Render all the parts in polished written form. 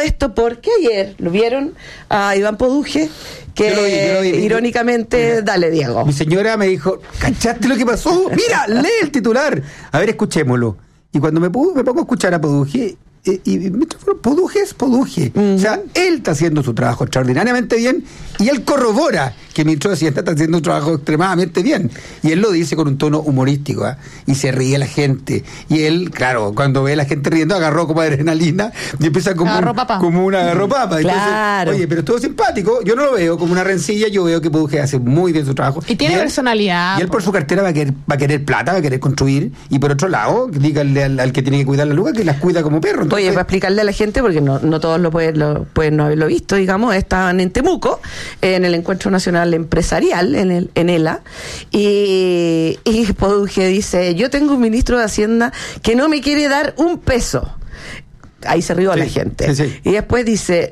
esto porque ayer lo vieron a Iván Poduje, que yo lo vi. Irónicamente, mira, dale, Diego. Mi señora me dijo, ¿cachaste lo que pasó? Mira, lee el titular. A ver, escuchémoslo. Y cuando me pongo a escuchar a Poduje, y Poduje es Poduje. O sea, él está haciendo su trabajo extraordinariamente bien y él corrobora que el ministro de Hacienda está haciendo un trabajo extremadamente bien. Y él lo dice con un tono humorístico, ¿eh? Y se ríe la gente. Y él, claro, cuando ve a la gente riendo, agarró como adrenalina y empieza como una agarropapa. Claro. Entonces, oye, pero estuvo simpático. Yo no lo veo como una rencilla, yo veo que Poduje hace muy bien su trabajo. Y tiene personalidad. Y él por su cartera va a querer plata, va a querer construir. Y por otro lado, díganle al que tiene que cuidar la luga que las cuida como perro. Oye, para explicarle a la gente, porque no todos lo pueden no haberlo visto, digamos, estaban en Temuco, en el Encuentro Nacional Empresarial, en ELA, y Poduje dice, yo tengo un ministro de Hacienda que no me quiere dar un peso. Ahí se rió la gente. Sí. Y después dice,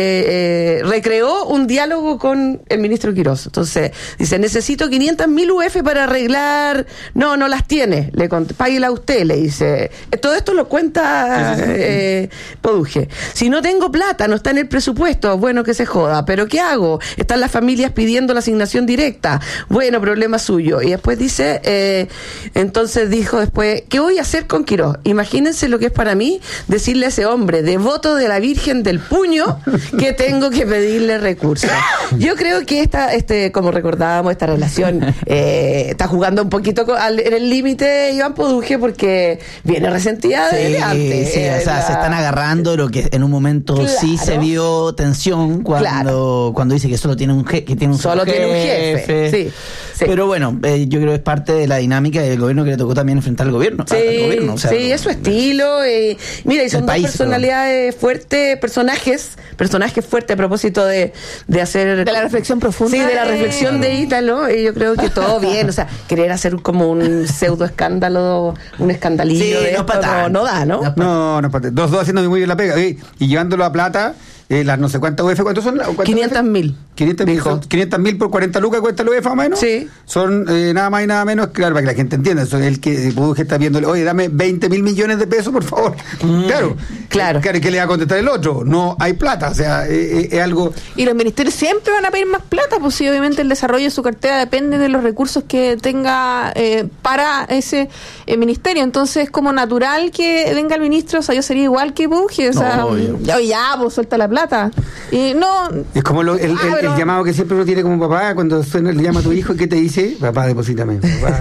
recreó un diálogo con el ministro Quirós. Entonces, dice, necesito 500.000 UF para arreglar. No las tiene. Páguela a usted, le dice. Todo esto lo cuenta Poduje. Si no tengo plata, no está en el presupuesto, bueno, que se joda. ¿Pero qué hago? Están las familias pidiendo la asignación directa. Bueno, problema suyo. Y después dice, entonces dijo después, ¿qué voy a hacer con Quirós? Imagínense lo que es para mí decirle a ese hombre devoto de la Virgen del Puño que tengo que pedirle recursos. Yo creo que como recordábamos, esta relación está jugando un poquito en el límite Iván Poduje porque viene resentida de antes. Sí, o sea, se están agarrando, lo que en un momento sí se vio tensión cuando dice que solo tiene un jefe. Tiene un jefe. Sí. Pero bueno, yo creo que es parte de la dinámica del gobierno que le tocó también enfrentar al gobierno. O sea, es su estilo. Mira, y son dos personalidades fuertes, personajes fuertes a propósito de hacer... De la reflexión profunda. Sí, de la reflexión de Ítalo, y yo creo que todo bien. O sea, querer hacer como un pseudo escándalo, un escandalillo de esto no da, ¿no? No, dos haciendo muy bien la pega. Y llevándolo a plata... las no sé cuántas UF, ¿cuántos son? 500.000. 500.000 por 40 lucas cuesta la UF más o menos. Sí. Son nada más y nada menos, claro, para que la gente entienda. Eso es el que Poduje está viéndole, oye, dame 20.000 millones de pesos, por favor. Claro. ¿Qué le va a contestar el otro? No hay plata, o sea, es algo... Y los ministerios siempre van a pedir más plata, pues sí, obviamente el desarrollo de su cartera depende de los recursos que tenga para ese ministerio. Entonces es como natural que venga el ministro, o sea, yo sería igual que Poduje, o sea, pues suelta la plata. Y no... Es como el llamado que siempre uno tiene como papá, cuando suena, le llama a tu hijo, ¿y qué te dice? Papá, deposítame.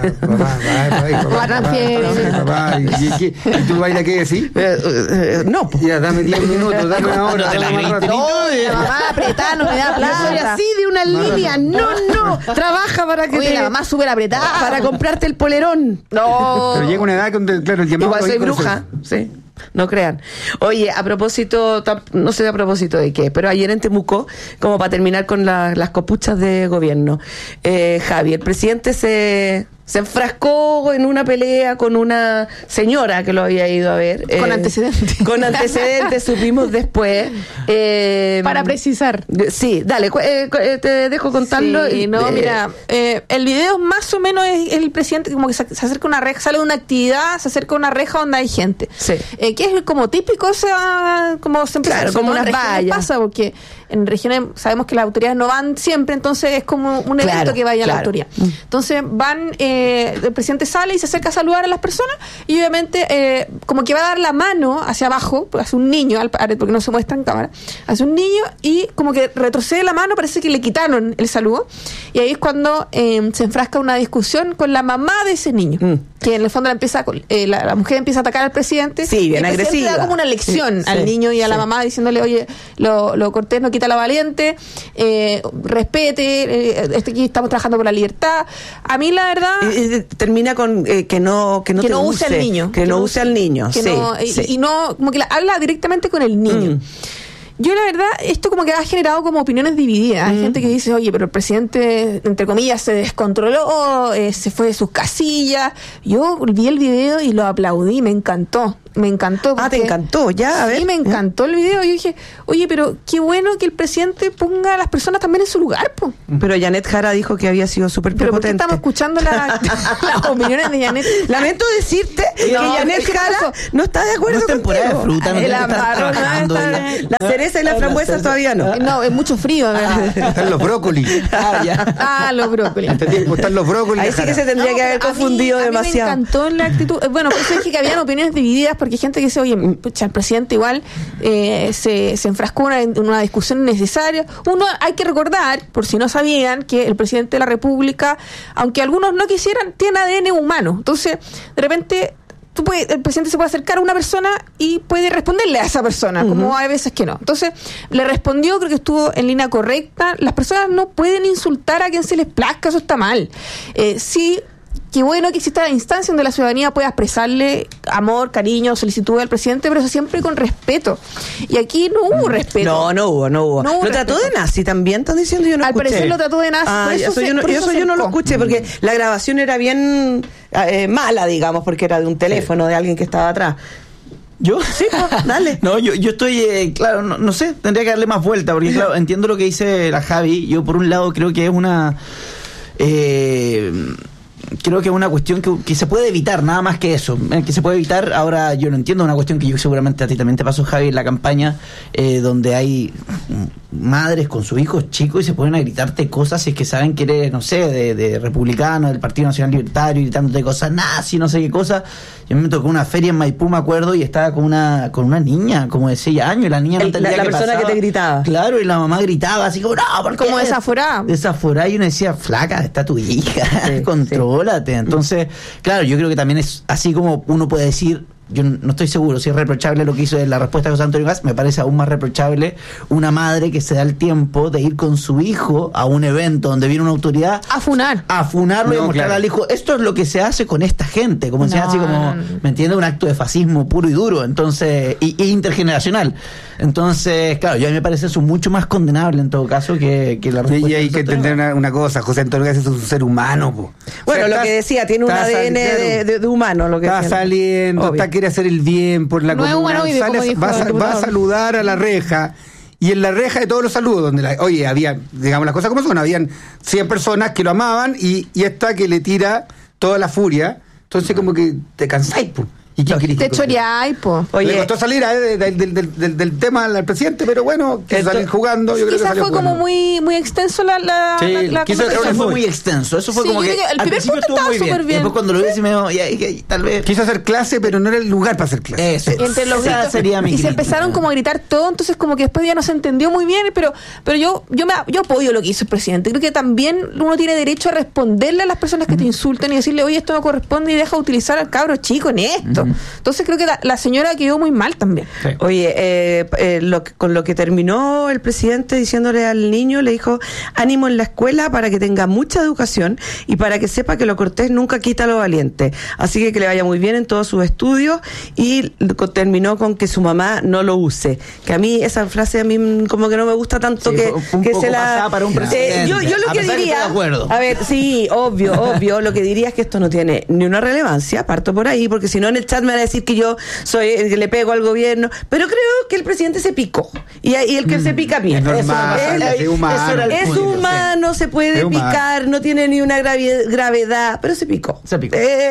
Papá. ¿Y tú bailas qué decís? No. Ya, dame 10 minutos, dame una hora. La mamá apretada no me da plata. Soy así de una línea. No. Trabaja para que la mamá súper apretada. Para comprarte el polerón. No. Pero llega una edad donde, claro, el llamado... Igual soy bruja, sí. No crean. Oye, a propósito, no sé a propósito de qué, pero ayer en Temuco, como para terminar con las copuchas de gobierno, Javi, el presidente se enfrascó en una pelea con una señora que lo había ido a ver. Con antecedentes. Con antecedentes, supimos después. Para precisar. Sí, dale, te dejo contarlo. Sí, mira, el video más o menos es el presidente como que se acerca a una reja, sale de una actividad, se acerca a una reja donde hay gente. Sí. Que es como típico, o sea, como siempre como unas vallas. Pasa, porque en regiones sabemos que las autoridades no van siempre, entonces es como un evento que vaya la autoridad. Entonces van... el presidente sale y se acerca a saludar a las personas y obviamente como que va a dar la mano hacia abajo, hacia un niño, porque no se muestra en cámara, hacia un niño y como que retrocede la mano, parece que le quitaron el saludo y ahí es cuando se enfrasca una discusión con la mamá de ese niño, que en el fondo la mujer empieza a atacar al presidente. Sí, bien agresiva. Le da como una lección al niño y a la mamá diciéndole, oye, lo cortés no quita la valiente, respete, aquí estamos trabajando por la libertad. A mí la verdad... termina con que no use al niño. Que no use al niño. Y no, como que habla directamente con el niño. Yo la verdad, esto como que ha generado como opiniones divididas. Hay gente que dice, oye, pero el presidente, entre comillas, se descontroló, se fue de sus casillas. Yo vi el video y lo aplaudí, me encantó. me encantó. ¿Te encantó? Ya, a ver. Sí, me encantó el video. Yo dije, oye, pero qué bueno que el presidente ponga a las personas también en su lugar, po. Pero Janet Jara dijo que había sido súper prepotente. ¿Pero por qué estamos escuchando las opiniones de Janet? Lamento decirte que Janet Jara no está de acuerdo contigo. No es temporada de fruta, no la cereza y la frambuesa todavía no. No, es mucho frío. Están los brócolis. Los brócolis. Este tiempo están los brócolis. Ahí sí que se tendría que haber confundido demasiado. A mí me encantó la actitud. Bueno, por eso dije que habían opiniones divididas, porque hay gente que dice, oye, pucha, el presidente igual se enfrascó en una discusión innecesaria. Uno, hay que recordar, por si no sabían, que el presidente de la República, aunque algunos no quisieran, tiene ADN humano. Entonces, de repente, el presidente se puede acercar a una persona y puede responderle a esa persona, como hay veces que no. Entonces, le respondió, creo que estuvo en línea correcta. Las personas no pueden insultar a quien se les plazca, eso está mal. Sí. Qué bueno que exista la instancia donde la ciudadanía pueda expresarle amor, cariño, solicitud al presidente, pero eso siempre con respeto. Y aquí no hubo respeto. No hubo. ¿Lo trató de nazi también? ¿Están diciendo? Yo no escuché. Al parecer lo trató de nazi. Eso yo no lo escuché, porque la grabación era bien mala, digamos, porque era de un teléfono de alguien que estaba atrás. ¿Yo? Sí, pues, dale. No, yo estoy, claro, no sé, tendría que darle más vuelta, porque claro, entiendo lo que dice la Javi. Yo por un lado creo que es una... creo que es una cuestión que se puede evitar, nada más que eso, que se puede evitar. Ahora yo no entiendo, una cuestión que yo seguramente a ti también te pasó, Javi, en la campaña, donde hay madres con sus hijos chicos y se ponen a gritarte cosas si es que saben que eres, no sé, de republicano, del Partido Nacional Libertario, gritándote cosas nazi, no sé qué cosa. Yo me tocó una feria en Maipú, me acuerdo, y estaba con una niña como de 6 años, y la niña no entendía la persona pasaba. que te gritaba. Claro, y la mamá gritaba así como, no, ¿por qué? Como desaforada. Y uno decía, flaca, está tu hija, contrólate. Entonces, claro, yo creo que también es así como uno puede decir, yo no estoy seguro si es reprochable lo que hizo en la respuesta de José Antonio Gas, me parece aún más reprochable una madre que se da el tiempo de ir con su hijo a un evento donde viene una autoridad a funarlo y a mostrarle al hijo, esto es lo que se hace con esta gente, como se hace como, ¿me entiendes? Un acto de fascismo puro y duro, entonces, y intergeneracional. Entonces, claro, yo a mí me parece eso mucho más condenable en todo caso que la respuesta. Y hay que entender una cosa, José Antonio Gas es un ser humano, po. Bueno, o sea, lo que decía, tiene un ADN de humano, lo que está saliendo, quiere hacer el bien por la comunidad, va a saludar a la reja, y en la reja de todos los saludos, donde había, digamos las cosas como son, habían 100 personas que lo amaban, y esta que le tira toda la furia, entonces como que te cansáis, pues. ¿Y qué querés? Te choreáis, po. Oye, le costó salir del tema al presidente, pero bueno, que salen jugando. Yo creo que fue como muy extenso la eso fue muy extenso. Eso fue como que el primer punto estaba súper bien. Después cuando lo vi, tal vez quiso hacer clase, pero no era el lugar para hacer clase. Eso. Entre los gritos, sería mi y se empezaron como a gritar todo, entonces como que después ya no se entendió muy bien, pero yo apoyo lo que hizo el presidente. Creo que también uno tiene derecho a responderle a las personas que te insultan y decirle, oye, esto no corresponde, y deja utilizar al cabro chico en esto. Entonces creo que la señora quedó muy mal también. Sí. Oye, con lo que terminó el presidente diciéndole al niño, le dijo, ánimo en la escuela para que tenga mucha educación y para que sepa que lo cortés nunca quita lo valiente. Así que le vaya muy bien en todos sus estudios, y terminó con que su mamá no lo use. Que a mí esa frase como que no me gusta tanto, que se la... para un presidente. Yo lo que diría... A ver, sí, obvio, lo que diría es que esto no tiene ni una relevancia, parto por ahí, porque si no en el chat me van a decir que yo soy el que le pego al gobierno, pero creo que el presidente se picó, y el que se pica pierde. Es humano, se puede picar, no tiene ni una gravedad, pero se picó. Eso,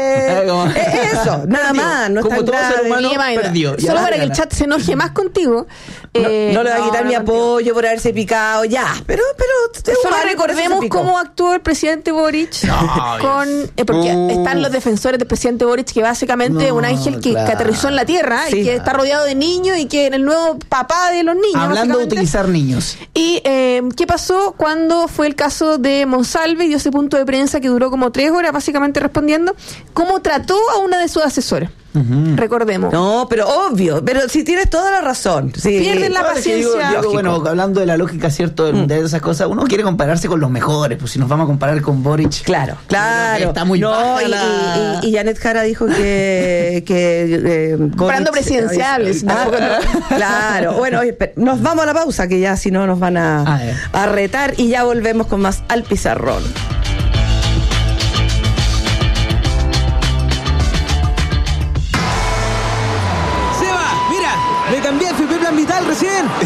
nada más, no es tan grave. Ser humano, perdió. Solo para que el chat se enoje más contigo. No le va a quitar mi apoyo por haberse picado, pero solo recordemos cómo actuó el presidente Boric porque están los defensores del presidente Boric, que básicamente un ángel que aterrizó en la tierra y que está rodeado de niños, y que era el nuevo papá de los niños. Hablando de utilizar niños. Y ¿qué pasó cuando fue el caso de Monsalve? Dio ese punto de prensa que duró como 3 horas, básicamente respondiendo cómo trató a una de sus asesoras. Recordemos. No, pero obvio, pero si tienes toda la razón. Sí. Pierden la paciencia. Bueno, hablando de la lógica, ¿cierto? De esas cosas, uno quiere compararse con los mejores, pues si nos vamos a comparar con Boric. Claro. Está muy baja y Janet Jara dijo que comprando presidenciales. Claro. Bueno, nos vamos a la pausa, que ya si no nos van a retar, y ya volvemos con más Al Pizarrón.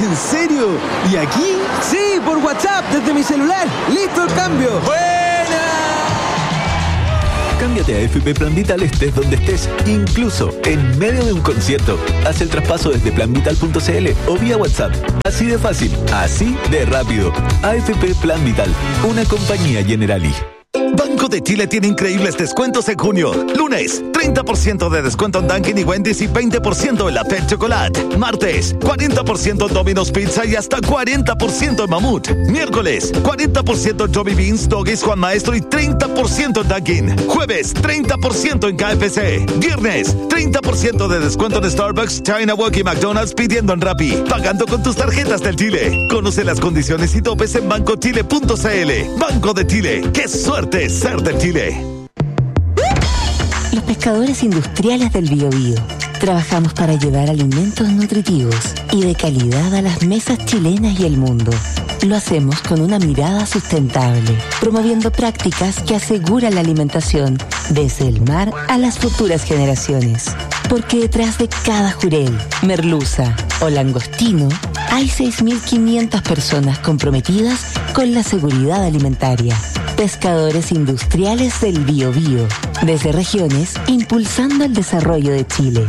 ¿En serio? ¿Y aquí? Sí, por WhatsApp, desde mi celular. ¡Listo el cambio! ¡Buena! Cámbiate a FP Plan Vital estés donde estés, incluso en medio de un concierto. Haz el traspaso desde planvital.cl o vía WhatsApp. Así de fácil, así de rápido. AFP Plan Vital, una compañía Generali. Banco de Chile tiene increíbles descuentos en junio. Lunes, 30% de descuento en Dunkin' y Wendy's y 20% en la Pet Chocolate. Martes, 40% en Domino's Pizza y hasta 40% en Mamut. Miércoles, 40% en Johnny Beans, Doggies, Juan Maestro y 30% en Dunkin'. Jueves, 30% en KFC. Viernes, 30% de descuento en Starbucks, China Walk y McDonald's pidiendo en Rappi. Pagando con tus tarjetas del Chile. Conoce las condiciones y topes en bancochile.cl. Banco de Chile. ¡Qué suerte ser de Chile! Los pescadores industriales del Biobío. Trabajamos para llevar alimentos nutritivos y de calidad a las mesas chilenas y el mundo. Lo hacemos con una mirada sustentable, promoviendo prácticas que aseguran la alimentación desde el mar a las futuras generaciones. Porque detrás de cada jurel, merluza o langostino, hay 6.500 personas comprometidas con la seguridad alimentaria. Pescadores industriales del Biobío, desde regiones, impulsando el desarrollo de Chile.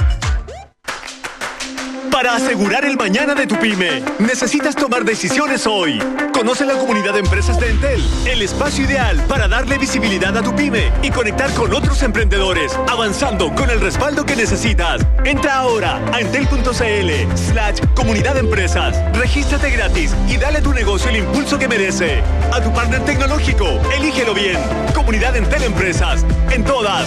Para asegurar el mañana de tu pyme, necesitas tomar decisiones hoy. Conoce la comunidad de empresas de Entel, el espacio ideal para darle visibilidad a tu pyme y conectar con otros emprendedores, avanzando con el respaldo que necesitas. Entra ahora a entel.cl/comunidad de empresas. Regístrate gratis y dale a tu negocio el impulso que merece. A tu partner tecnológico, elígelo bien. Comunidad Entel Empresas. En todas.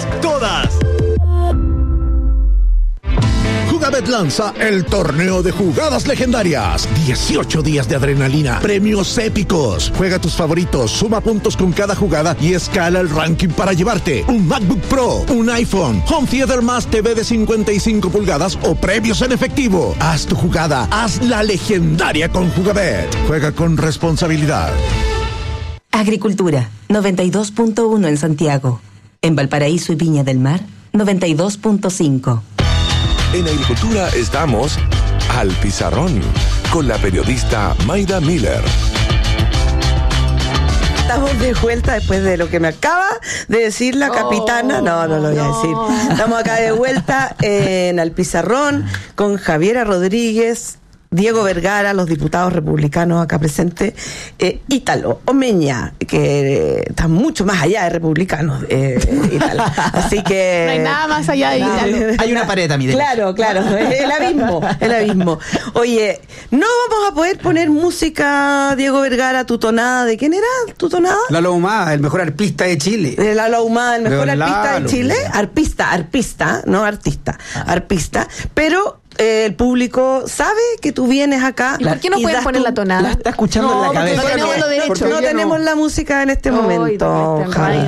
Jugabet lanza el torneo de jugadas legendarias. 18 días de adrenalina, premios épicos. Juega tus favoritos, suma puntos con cada jugada y escala el ranking para llevarte un MacBook Pro, un iPhone, Home Theater más TV de 55 pulgadas o premios en efectivo. Haz tu jugada, hazla legendaria con Jugabet. Juega con responsabilidad. Agricultura, 92.1 en Santiago. En Valparaíso y Viña del Mar, 92.5. En Agricultura estamos al pizarrón con la periodista Mayda Miller. Estamos de vuelta después de lo que me acaba de decir la capitana. No lo voy a decir. Estamos acá de vuelta en Al Pizarrón con Javiera Rodríguez, Diego Vergara, los diputados republicanos acá presentes, Ítalo Omeña, que está mucho más allá de republicanos, Ítalo. Así que... No hay nada más allá de Ítalo. Hay una pared a mi derecha. Claro, el abismo. Oye, no vamos a poder poner música, Diego Vergara, tu tonada. ¿De quién era tu tonada? Lalo Ahumada, el mejor arpista de Chile. De Lalo Ahumada, el mejor arpista de Chile. Arpista, no artista. Arpista. Pero... el público sabe que tú vienes acá. ¿Y por qué no pueden poner la tonada? La está escuchando en la cabeza. Porque no tenemos la música en este momento.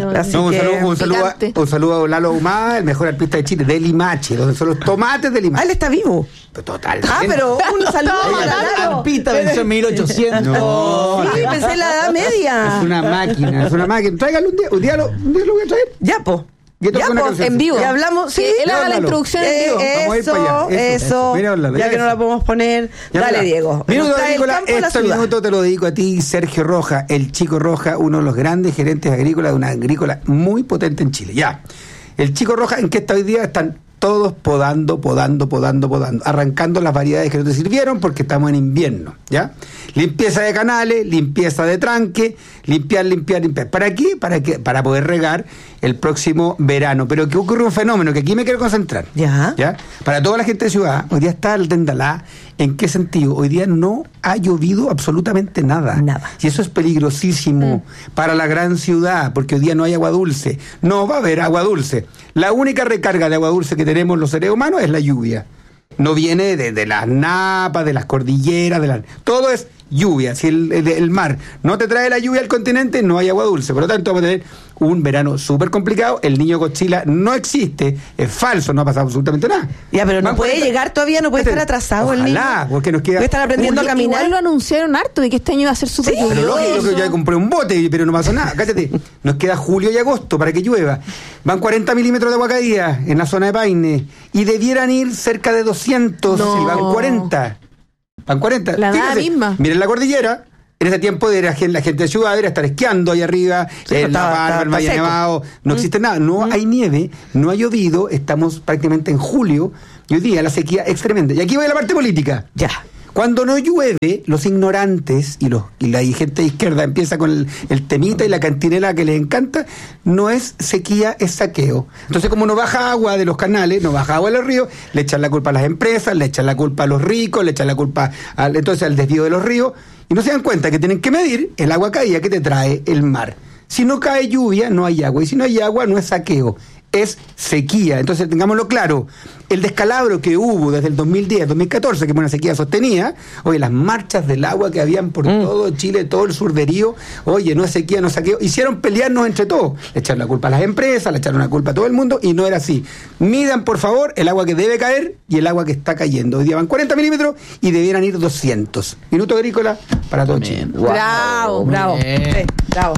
Un saludo a Lalo Ahumada, el mejor artista de Chile, de Limache, donde son los tomates de Limache. Él está vivo. Total. Pero un saludo a Lalo. Arpista venció en 1800. No. Sí, pensé en la Edad Media. Es una máquina. Tráigalo un día lo voy a traer. Ya, en vivo. Y hablamos, sí. Él haga la introducción en vivo. Eso. Ya que no la podemos poner. Dale, Diego. Minuto agrícola, este minuto te lo dedico a ti, Sergio Roja, el Chico Roja, uno de los grandes gerentes agrícolas de una agrícola muy potente en Chile. Ya. El Chico Roja, ¿en qué está hoy día? Están todos podando, arrancando las variedades que no te sirvieron porque estamos en invierno, ¿ya? Limpieza de canales, limpieza de tranque, limpiar. ¿Para qué? Para poder regar el próximo verano. Pero que ocurre un fenómeno que aquí me quiero concentrar. ¿Ya? Para toda la gente de ciudad, hoy día está el tendalá. ¿En qué sentido? Hoy día no ha llovido absolutamente nada. Y eso es peligrosísimo para la gran ciudad, porque hoy día no hay agua dulce. No va a haber agua dulce. La única recarga de agua dulce que tenemos los seres humanos es la lluvia. No viene de las napas, de las cordilleras, todo es lluvia. Si el mar no te trae la lluvia al continente, no hay agua dulce. Por lo tanto, vamos a tener un verano súper complicado. El niño Godzilla no existe, es falso, no ha pasado absolutamente nada. Ya, pero no puede llegar todavía, no puede estar atrasado el niño. Porque nos queda... Puede estar aprendiendo a caminar. Igual lo anunciaron harto de que este año iba a ser súper lluvioso. Pero lógico, yo ya compré un bote, pero no pasó nada. Cállate, nos queda julio y agosto para que llueva. Van 40 milímetros de agua caída en la zona de Paine y debieran ir cerca de 200, y van 40. van 40. La nada misma. Miren la cordillera. En ese tiempo la gente de ciudad era estar esquiando ahí arriba, en La Palma, el Valle Nevado, no existe nada, no hay nieve, no ha llovido, estamos prácticamente en julio, y hoy día la sequía es tremenda. Y aquí voy a la parte política. Ya. Cuando no llueve, los ignorantes y la gente de izquierda empieza con el temita y la cantinela que les encanta, no es sequía, es saqueo. Entonces, como no baja agua de los canales, no baja agua de los ríos, le echan la culpa a las empresas, le echan la culpa a los ricos, le echan la culpa entonces al desvío de los ríos, y no se dan cuenta que tienen que medir el agua caída que te trae el mar. Si no cae lluvia, no hay agua, y si no hay agua, no es saqueo, es sequía. Entonces, tengámoslo claro, el descalabro que hubo desde el 2010, 2014, que fue una sequía sostenida, oye, las marchas del agua que habían por todo Chile, todo el sur de Río, oye, no es sequía, no es saqueo, hicieron pelearnos entre todos, le echaron la culpa a las empresas, le echaron la culpa a todo el mundo, y no era así. Midan, por favor, el agua que debe caer y el agua que está cayendo. Hoy día van 40 milímetros y debieran ir 200. Minuto agrícola para todo Chile. Wow. Bravo. Bravo.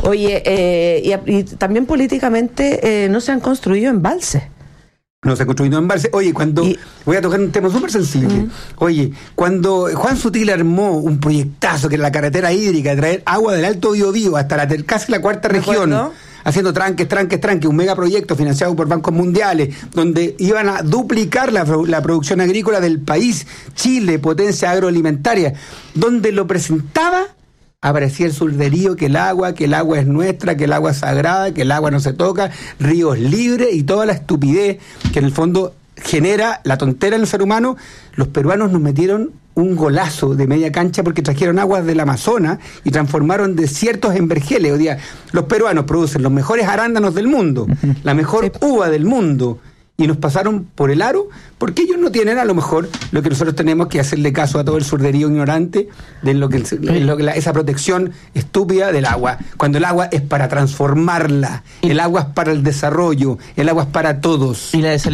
Oye, y también políticamente no se han construido embalses. No se ha construido embalse. Oye, voy a tocar un tema súper sensible. Oye, cuando Juan Sutil armó un proyectazo que era la carretera hídrica, de traer agua del Alto Biobío hasta casi la cuarta región, haciendo tranques, un megaproyecto financiado por bancos mundiales, donde iban a duplicar la producción agrícola del país, Chile, potencia agroalimentaria, donde lo presentaba, aparecía el surderío, que el agua es nuestra, que el agua es sagrada, que el agua no se toca, ríos libres y toda la estupidez que en el fondo genera la tontera en el ser humano. Los peruanos nos metieron un golazo de media cancha porque trajeron aguas del Amazonas y transformaron desiertos en vergeles. O sea, los peruanos producen los mejores arándanos del mundo, la mejor uva del mundo, y nos pasaron por el aro porque ellos no tienen a lo mejor lo que nosotros tenemos, que hacerle caso a todo el surderío ignorante de esa protección estúpida del agua, cuando el agua es para transformarla, el agua es para el desarrollo, el agua es para todos. ¿Y las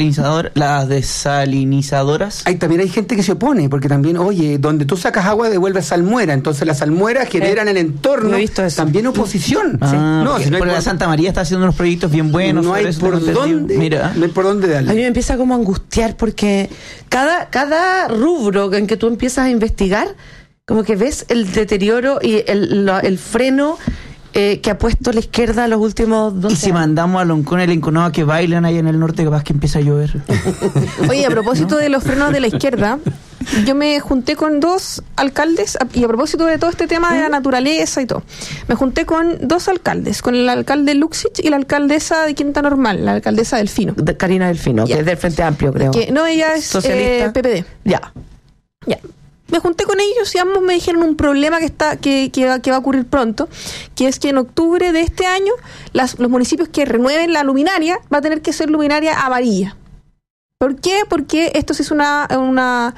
desalinizadoras? También hay gente que se opone, porque también, oye, donde tú sacas agua devuelves salmuera, entonces las salmueras generan en el entorno también oposición. Porque la Santa María está haciendo unos proyectos bien buenos. No hay por dónde. A mí me empieza como a angustiar porque cada rubro en que tú empiezas a investigar, como que ves el deterioro y el freno que ha puesto la izquierda los últimos 12 años. Y si mandamos a Loncón y a Inconada que bailan ahí en el norte, capaz que empieza a llover. Oye, a propósito de los frenos de la izquierda, yo me junté con dos alcaldes, y a propósito de todo este tema de la naturaleza y todo, me junté con dos alcaldes, con el alcalde Luxich y la alcaldesa de Quinta Normal, la alcaldesa Delfino. Karina Delfino, que es del Frente Amplio, creo. No, ella es socialista. PPD. Ya. Me junté con ellos y ambos me dijeron un problema que va a ocurrir pronto, que es que en octubre de este año los municipios que renueven la luminaria va a tener que ser luminaria amarilla. ¿Por qué? Porque esto se hizo un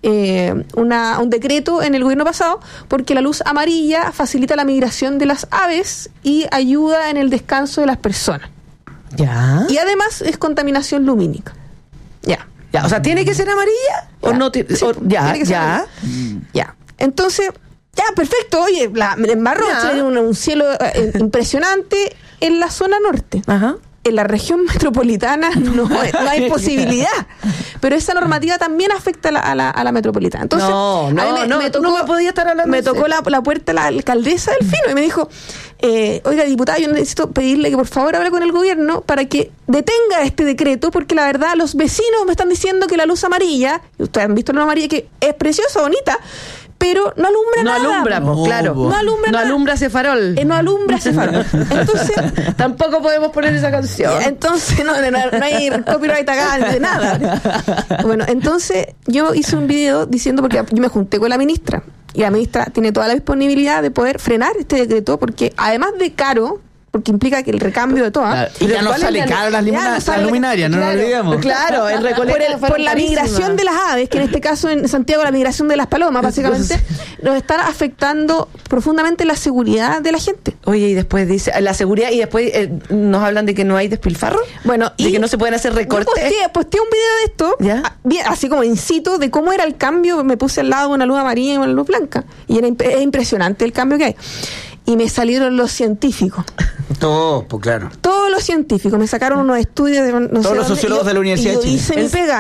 decreto en el gobierno pasado, porque la luz amarilla facilita la migración de las aves y ayuda en el descanso de las personas. Ya. Y además es contaminación lumínica. Ya. O sea, ¿tiene que ser amarilla? ¿O no? Tiene que ser amarilla. Ya. Entonces, perfecto. Oye, me embarró, un cielo impresionante en la zona norte. Ajá. En la región metropolitana no hay posibilidad. Pero esa normativa también afecta a la metropolitana. Entonces, no me podía estar hablando. Me tocó la puerta la alcaldesa Delfino y me dijo, oiga, diputada, yo necesito pedirle que por favor hable con el gobierno para que detenga este decreto, porque la verdad los vecinos me están diciendo que la luz amarilla, ustedes han visto la luz amarilla, que es preciosa, bonita, pero no alumbra nada. No alumbra ese farol. No alumbra ese farol. Entonces, tampoco podemos poner esa canción. Entonces, no hay copyright acá de nada. Bueno, entonces yo hice un video diciendo, porque yo me junté con la ministra, y la ministra tiene toda la disponibilidad de poder frenar este decreto, porque además de caro, porque implica que el recambio de todo. Y ya no sale caro las luminarias, no nos olvidemos. Claro, por la migración de las aves, que en este caso en Santiago la migración de las palomas, básicamente, nos están afectando profundamente la seguridad de la gente. Oye, y después dice, la seguridad, y después nos hablan de que no hay despilfarro. Bueno, de que no se pueden hacer recortes. Posteé un video de esto, así como in situ, de cómo era el cambio. Me puse al lado de una luz amarilla y una luz blanca. Y es impresionante el cambio que hay. y me salieron los científicos. Todos, pues claro. Todos los científicos. Me sacaron unos estudios de todos los sociólogos de la Universidad de Chile. Hice mi pega.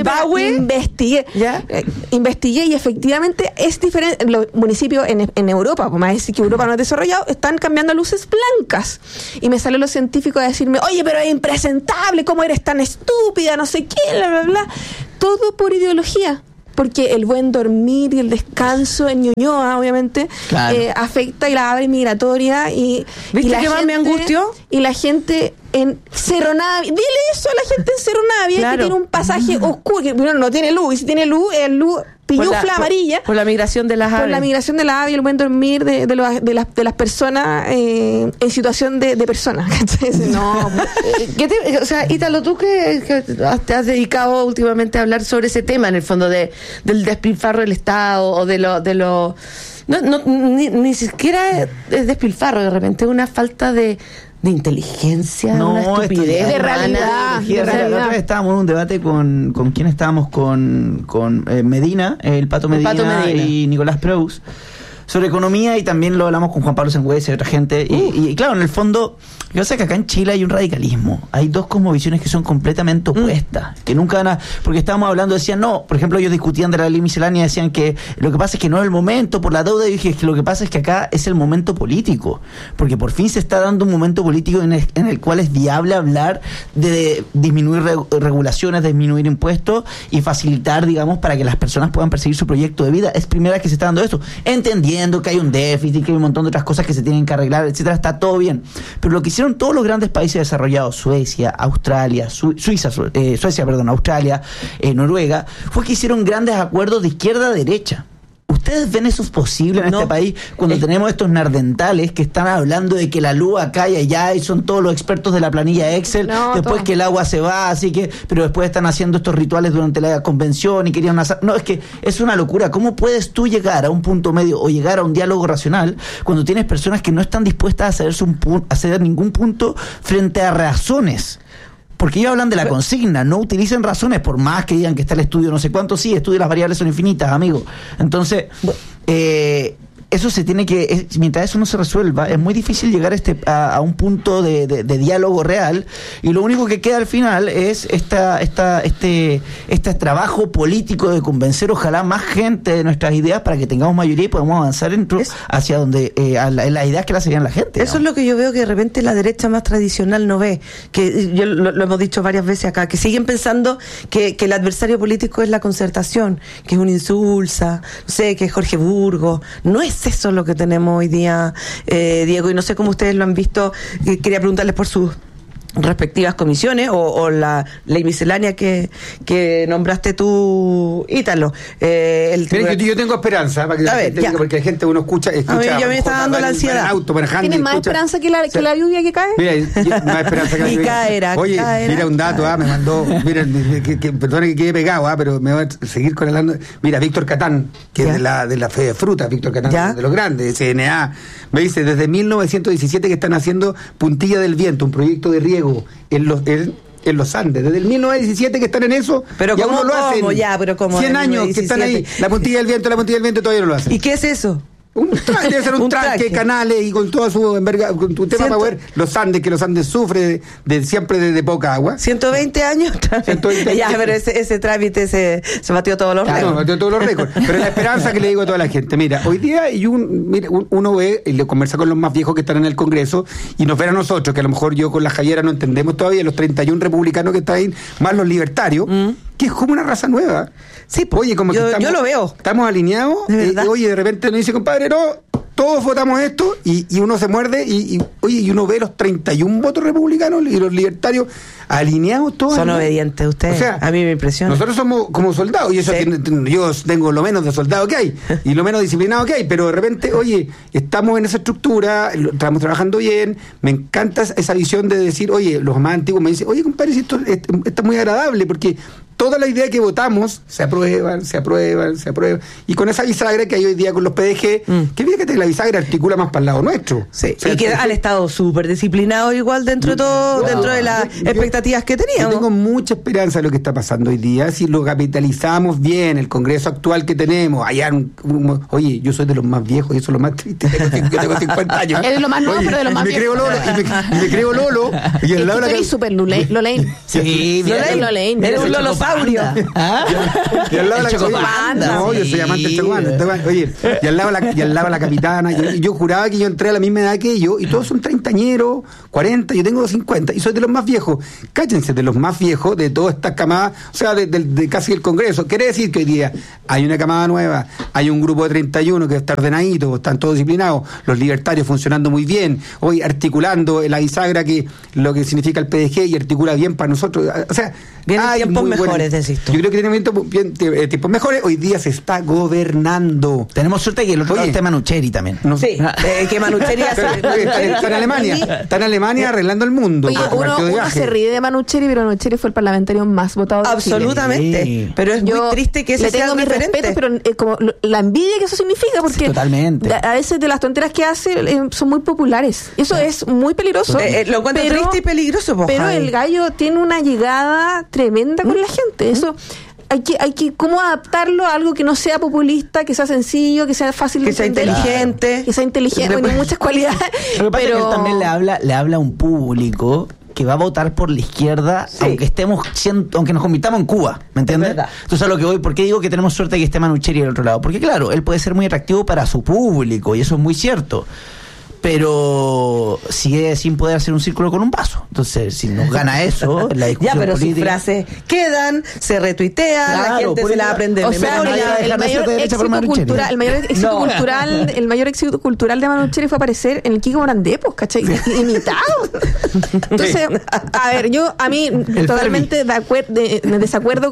Investigué y efectivamente es diferente. Los municipios en Europa, como decir que Europa no es desarrollado, están cambiando a luces blancas. Y me salieron los científicos a decirme, oye, pero es impresentable, ¿cómo eres tan estúpida? No sé qué, bla, bla, bla. Todo por ideología. Porque el buen dormir y el descanso en Ñuñoa, obviamente, claro, afecta y la ave migratoria y ¿viste qué más me angustió? Y la gente en Cerro Navia, dile eso a la gente en Cerro Navia, claro, que tiene un pasaje oscuro, que bueno, no tiene luz, y si tiene luz, es luz piñufla amarilla. Por la migración de las aves. Por la migración de las aves y el buen dormir de las personas en situación de personas. No. O sea, Ítalo, tú que te has dedicado últimamente a hablar sobre ese tema, en el fondo, del despilfarro del Estado, o de lo ni siquiera es despilfarro, de repente es una falta de inteligencia, una estupidez, de realidad. La otra vez estábamos en un debate con quién estábamos, con Medina, el Pato Medina y Nicolás Preus, sobre economía, y también lo hablamos con Juan Pablo Sangüesa y otra gente. Y claro, en el fondo, yo sé que acá en Chile hay un radicalismo. Hay dos cosmovisiones que son completamente opuestas, que nunca van a... Porque estábamos hablando, decían, no, por ejemplo, ellos discutían de la ley miscelánea, decían que lo que pasa es que no es el momento por la deuda, y dije que lo que pasa es que acá es el momento político, porque por fin se está dando un momento político en el cual es viable hablar de disminuir regulaciones, disminuir impuestos y facilitar, digamos, para que las personas puedan perseguir su proyecto de vida. Es primera vez que se está dando esto, entendiendo que hay un déficit, que hay un montón de otras cosas que se tienen que arreglar, etcétera. Está todo bien, pero lo que hicieron todos los grandes países desarrollados, Suecia, Australia, Australia, Noruega, fue que hicieron grandes acuerdos de izquierda a derecha. ¿Ustedes ven eso posible en este país cuando tenemos estos nardentales que están hablando de que la luz acá y allá y son todos los expertos de la planilla Excel, después que el agua se va, así que, pero después están haciendo estos rituales durante la convención y querían hacer... No, es que es una locura. ¿Cómo puedes tú llegar a un punto medio o llegar a un diálogo racional cuando tienes personas que no están dispuestas a ceder ningún punto frente a razones? Porque ellos hablan de la consigna, no utilicen razones, por más que digan que está el estudio no sé cuánto, sí, estudio, las variables son infinitas, amigo. Entonces, eso se tiene que, mientras eso no se resuelva, es muy difícil llegar a un punto de diálogo real, y lo único que queda al final es este trabajo político de convencer ojalá más gente de nuestras ideas para que tengamos mayoría y podamos avanzar hacia donde las ideas que las seguían la gente. Eso es lo que yo veo que de repente la derecha más tradicional no ve, que yo lo hemos dicho varias veces acá, que siguen pensando que el adversario político es la Concertación, que es una Insulsa, no sé, que es Jorge Burgos. No es eso lo que tenemos hoy día, Diego, y no sé cómo ustedes lo han visto. Quería preguntarles por sus respectivas comisiones o la ley miscelánea que nombraste tú, Ítalo. Yo tengo esperanza, para que la gente diga, porque la gente uno escucha a mí ya me está dando la ansiedad. ¿Tienes más esperanza que la lluvia que cae? Mira, más esperanza que la lluvia. Oye, mira un dato, me mandó, mira, perdona que quede pegado, pero me voy a seguir con el... Mira, Víctor Catán, que es de la Fe de Fruta, Víctor Catán, de los grandes, de CNA, me dice, desde 1917 que están haciendo Puntilla del Viento, un proyecto de riego en los Andes, desde el 1917 que están en eso. Pero ¿cómo lo hacen? Pero como 100 años que están ahí, la puntilla del viento todavía no lo hacen. ¿Y qué es eso? Debe ser un tranque, canales y con toda su con tu tema para ver los Andes, que los Andes sufre siempre de poca agua. 120 años. 120 años. Ya, pero ese trámite se batió todos los récords. Batió todos los récords. Pero la esperanza que le digo a toda la gente, mira, hoy día uno ve y le conversa con los más viejos que están en el Congreso y nos ven a nosotros, que a lo mejor yo con la Javiera no entendemos todavía, los 31 republicanos que están ahí, más los libertarios, que es como una raza nueva. Sí, pues, oye, como yo lo veo. Estamos alineados. Oye, de repente nos dice, compadre, no, todos votamos esto, y uno se muerde y uno ve los 31 votos republicanos y los libertarios alineados todos. Son obedientes ustedes. O sea, a mí me impresiona. Nosotros somos como soldados, y eso yo tengo lo menos de soldado que hay y lo menos disciplinado que hay, pero de repente, oye, estamos en esa estructura, estamos trabajando bien. Me encanta esa visión de decir, oye, los más antiguos me dicen, oye, compadre, si esto está muy agradable, porque toda la idea que votamos se aprueban. Y con esa bisagra que hay hoy día con los PDG, que fíjate que la bisagra articula más para el lado nuestro. Sí. O sea, y que han estado súper disciplinados igual dentro de todo, dentro de las expectativas que teníamos. Yo tengo mucha esperanza de lo que está pasando hoy día. Si lo capitalizamos bien, el Congreso actual que tenemos, allá oye, yo soy de los más viejos y eso es lo más triste. Yo tengo 50 años. Eres lo más nuevo, pero de los más viejos. Me creo Lolo. Y al lado eres súper Lolain. Sí, Lolain. Eres un lolosaurio. Y al lado la Chocopanda. No, yo soy amante del Chocopanda. Oye, y al lado la capitana. Yo juraba que yo entré a la misma edad que ellos, y todos son treintañeros, 40, yo tengo 50, y soy de los más viejos. Cállense, de los más viejos de todas estas camadas, o sea, de casi el Congreso. Quiere decir que hoy día hay una camada nueva, hay un grupo de 31 que está ordenadito, están todos disciplinados, los libertarios funcionando muy bien, hoy articulando la bisagra que lo que significa el PDG y articula bien para nosotros. O sea, vienen tiempos mejores, decís tú. Yo creo que tienen tiempos mejores. Hoy día se está gobernando. Tenemos suerte que el otro lado está Manucheri también. No. Sí, que Manucheri está en Alemania arreglando el mundo. Oye, uno se ríe de Manucheri, pero Manucheri fue el parlamentario más votado de absolutamente. Chile. Pero es muy triste que ese sea el referente. Respeto, pero como la envidia que eso significa, porque sí, totalmente. A veces de las tonteras que hace son muy populares. Eso es muy peligroso. Lo encuentro triste y peligroso. Pero el gallo tiene una llegada tremenda con la gente. Eso hay que cómo adaptarlo a algo que no sea populista, que sea sencillo, que sea fácil de entender, inteligente, que sea inteligente, tiene muchas cualidades. Lo que pasa es que él también le habla a un público que va a votar por la izquierda, aunque nos convirtamos en Cuba, ¿me entiendes? Entonces a lo que voy, ¿por qué digo que tenemos suerte que esté Manucheri del otro lado? Porque claro, él puede ser muy atractivo para su público, y eso es muy cierto, pero sigue sin poder hacer un círculo con un vaso. Entonces, si nos gana eso, la discusión ya, pero política, sus frases quedan, se retuitean, claro, la gente se la aprende. O sea, el mayor éxito cultural de Manucheri fue aparecer en el Kiko Morandé, pues, ¿cachai? Imitado. Entonces, a ver, a mí totalmente me desacuerdo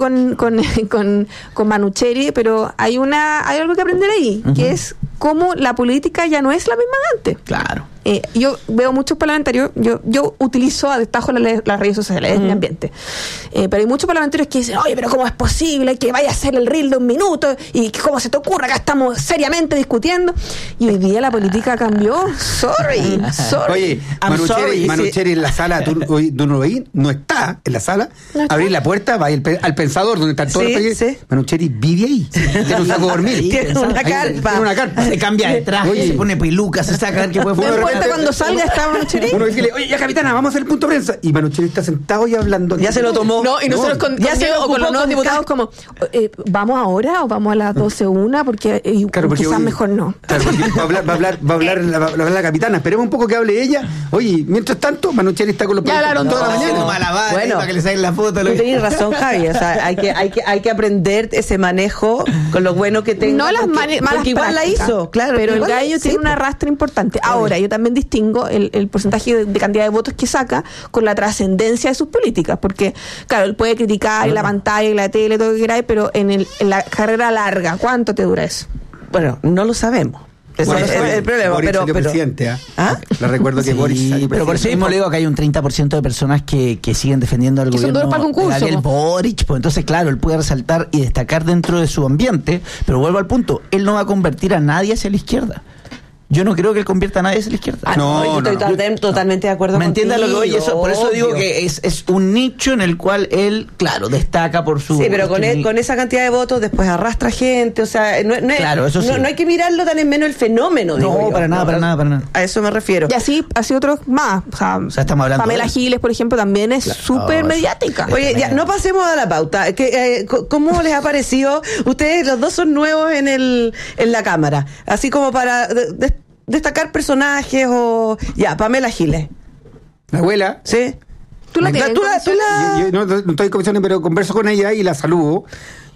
con Manucheri, pero hay algo que aprender ahí, que es cómo la política ya no es la misma de antes. Claro. Yo veo muchos parlamentarios, yo utilizo a destajo las redes sociales, es mi ambiente, pero hay muchos parlamentarios que dicen, oye, pero ¿cómo es posible que vaya a hacer el reel de un minuto? ¿Y cómo se te ocurre? Acá estamos seriamente discutiendo, y hoy día la política cambió. Sorry. Oye, Manucheri en la sala, tú no lo veis, no está en la sala, abrir la puerta, va al pensador donde están todos los países. Manucheri vive ahí, tiene un saco de dormir, tiene una carpa, se cambia de traje, se pone peluca, se saca que puede cuando salga está Manucheri. Uno dice, oye, ya capitana, vamos a hacer el punto de prensa. Y Manucheri está sentado y hablando. Ya se lo tomó. No, y nosotros con los nuevos diputados como, ¿vamos ahora o vamos a las 12:01? Porque quizás mejor no. Claro, porque va a hablar la capitana. Esperemos un poco que hable ella. Oye, mientras tanto, Manucheri está con los ya hablaron toda la mañana. Bueno, para que le saquen la foto. Tú tienes razón, Javi. O sea, hay que aprender ese manejo con lo bueno que tenga. No las malas porque igual prácticas, la hizo, claro. Pero el gallo tiene un arrastre importante. Ahora, yo también distingo el porcentaje de cantidad de votos que saca con la trascendencia de sus políticas, porque claro, él puede criticar en la pantalla, en la tele, todo lo que queráis, pero en la carrera larga, ¿cuánto te dura eso? Bueno, no lo sabemos. Ese es el problema. Boris pero presidente, le recuerdo que Boris pero por eso mismo le digo que hay un 30% de personas que siguen defendiendo al gobierno de Gabriel Boric, pues entonces claro, él puede resaltar y destacar dentro de su ambiente, pero vuelvo al punto, él no va a convertir a nadie hacia la izquierda. Yo no creo que él convierta a nadie hacia la izquierda. Yo estoy totalmente de acuerdo ¿me contigo. entiendes lo que voy? Eso, por eso digo que es un nicho en el cual él, claro, destaca por su... Sí, pero con esa cantidad de votos después arrastra gente, o sea, claro, eso sí. No hay que mirarlo tan en menos el fenómeno. No, para nada. A eso me refiero. Y así otros más. O sea estamos hablando Pamela Giles, por ejemplo, también es súper mediática. Oye, ya, no pasemos a la pauta. ¿Cómo les ha parecido? Ustedes los dos son nuevos en la Cámara, así como para... destacar personajes o... Ya, Pamela Giles. La abuela. Sí. ¿Tú la tienes? Yo no estoy en comisión, pero converso con ella y la saludo.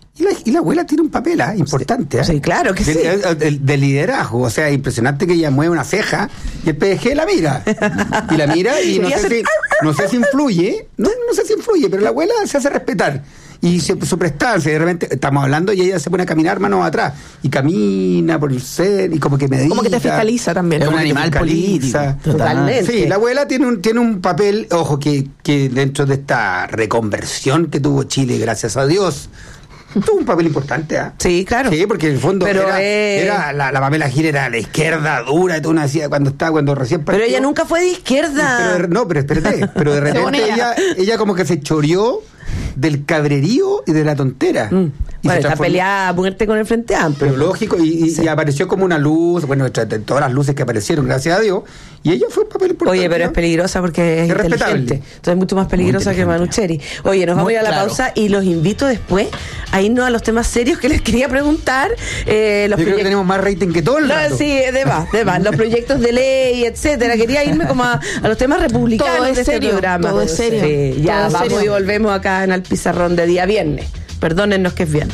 Y la abuela tiene un papel importante. Sí, claro que sí. De liderazgo. O sea, impresionante que ella mueve una ceja y el PDG la mira. Y la mira y no sé si influye. No sé si influye, pero la abuela se hace respetar. y su prestancia, y de repente estamos hablando y ella se pone a caminar manos atrás, y camina por el ser, y como que medita. Como que te fiscaliza también. Es un animal político. Totalmente. Sí, la abuela tiene un papel, ojo, que dentro de esta reconversión que tuvo Chile, gracias a Dios, tuvo un papel importante, ¿eh? Sí, claro. Sí, porque en el fondo pero era la Pamela Giles era la izquierda dura, y tú no decías cuando recién partió. Pero ella nunca fue de izquierda. Pero espérate, pero de repente ella como que se choreó del cabrerío y de la tontera. Bueno, está peleada a muerte con el Frente Amplio. Pero lógico, y apareció como una luz, bueno, de todas las luces que aparecieron, gracias a Dios, y ella fue un papel importante. Oye, pero es peligrosa porque es inteligente. Respetable. Entonces es mucho más peligrosa que Manu Cheri. Oye, nos vamos a ir a la pausa y los invito después a irnos a los temas serios que les quería preguntar. Yo creo que tenemos más rating que todo el rato. Sí, de más. Los proyectos de ley, etcétera. Quería irme como a los temas republicanos todo es de serio, este programa. todo es serio. Sí, ya, todo vamos serio. y volvemos acá en el pizarrón de día viernes. Perdónennos que es viernes.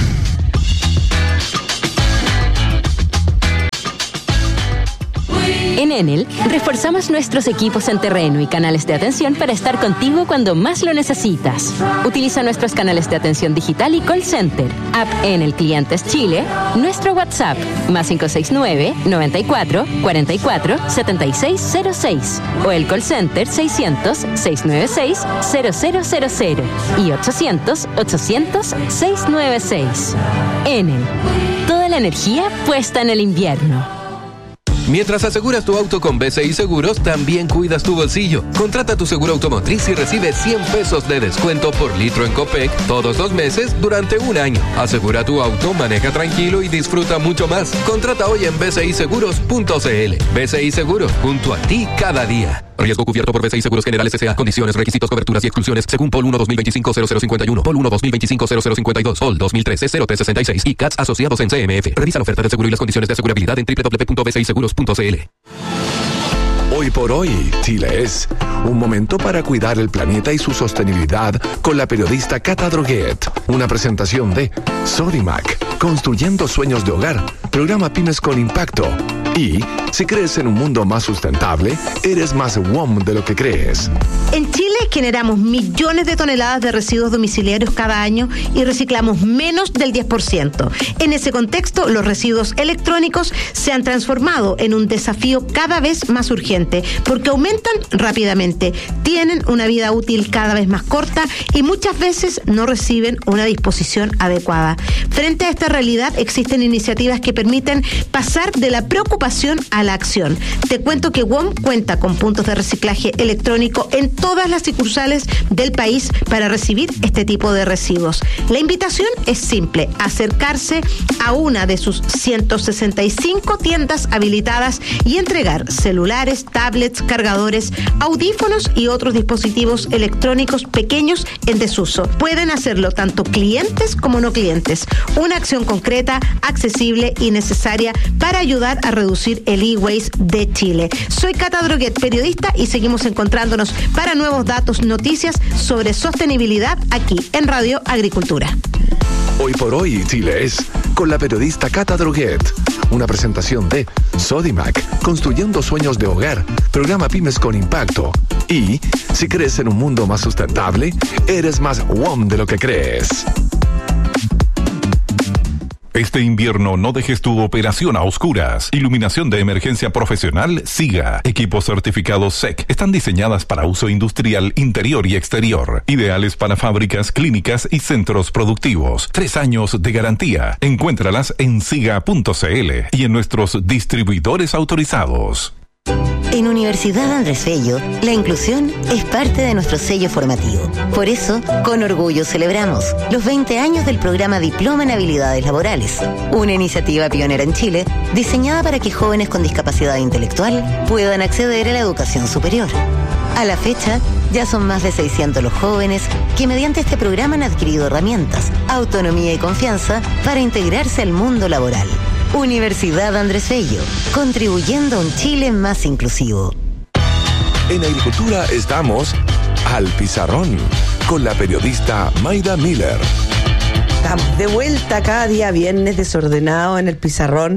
En Enel, reforzamos nuestros equipos en terreno y canales de atención para estar contigo cuando más lo necesitas. Utiliza nuestros canales de atención digital y call center, app Enel Clientes Chile, nuestro WhatsApp, +569 94 44 7606 o el call center 600 696 0000 y 800 800 696. Enel, toda la energía puesta en el invierno. Mientras aseguras tu auto con BCI Seguros, también cuidas tu bolsillo. Contrata tu seguro automotriz y recibe 100 pesos de descuento por litro en Copec todos los meses durante un año. Asegura tu auto, maneja tranquilo y disfruta mucho más. Contrata hoy en bciseguros.cl. BCI Seguros, junto a ti cada día. Riesgo cubierto por BCI Seguros Generales S.A. Condiciones, requisitos, coberturas y exclusiones según POL 1 2025-0051, POL 1 2025-0052, POL 2013-0366 y CATS asociados en CMF. Revisa la oferta del seguro y las condiciones de asegurabilidad en www.bciseguros.cl. Hoy por hoy, Chile es un momento para cuidar el planeta y su sostenibilidad con la periodista Cata Droguet. Una presentación de Sodimac, construyendo sueños de hogar, programa Pymes con Impacto. Y si crees en un mundo más sustentable, eres más WOM de lo que crees. En Chile generamos millones de toneladas de residuos domiciliarios cada año y reciclamos menos del 10%. En ese contexto, los residuos electrónicos se han transformado en un desafío cada vez más urgente porque aumentan rápidamente, tienen una vida útil cada vez más corta y muchas veces no reciben una disposición adecuada. Frente a esta realidad, existen iniciativas que permiten pasar de la preocupación a la acción. Te cuento que WOM cuenta con puntos de reciclaje electrónico en todas las sucursales del país para recibir este tipo de residuos. La invitación es simple: acercarse a una de sus 165 tiendas habilitadas y entregar celulares, tablets, cargadores, audífonos y otros dispositivos electrónicos pequeños en desuso. Pueden hacerlo tanto clientes como no clientes. Una acción concreta, accesible y necesaria para ayudar a reducir el e-waste de Chile. Soy Cata Droguet, periodista, y seguimos encontrándonos para nuevos datos, noticias sobre sostenibilidad aquí en Radio Agricultura. Hoy por hoy, Chile es con la periodista Cata Droguet. Una presentación de Sodimac, construyendo sueños de hogar, programa Pymes con Impacto. Y si crees en un mundo más sustentable, eres más WOM de lo que crees. Este invierno no dejes tu operación a oscuras. Iluminación de emergencia profesional SIGA. Equipos certificados SEC. Están diseñadas para uso industrial interior y exterior. Ideales para fábricas, clínicas y centros productivos. 3 años de garantía. Encuéntralas en siga.cl y en nuestros distribuidores autorizados. En Universidad Andrés Bello, la inclusión es parte de nuestro sello formativo. Por eso, con orgullo celebramos los 20 años del programa Diploma en Habilidades Laborales, una iniciativa pionera en Chile, diseñada para que jóvenes con discapacidad intelectual puedan acceder a la educación superior. A la fecha, ya son más de 600 los jóvenes que mediante este programa han adquirido herramientas, autonomía y confianza para integrarse al mundo laboral. Universidad Andrés Bello, contribuyendo a un Chile más inclusivo. En Agricultura estamos al pizarrón con la periodista Mayda Miller. Estamos de vuelta cada día viernes desordenado en el pizarrón.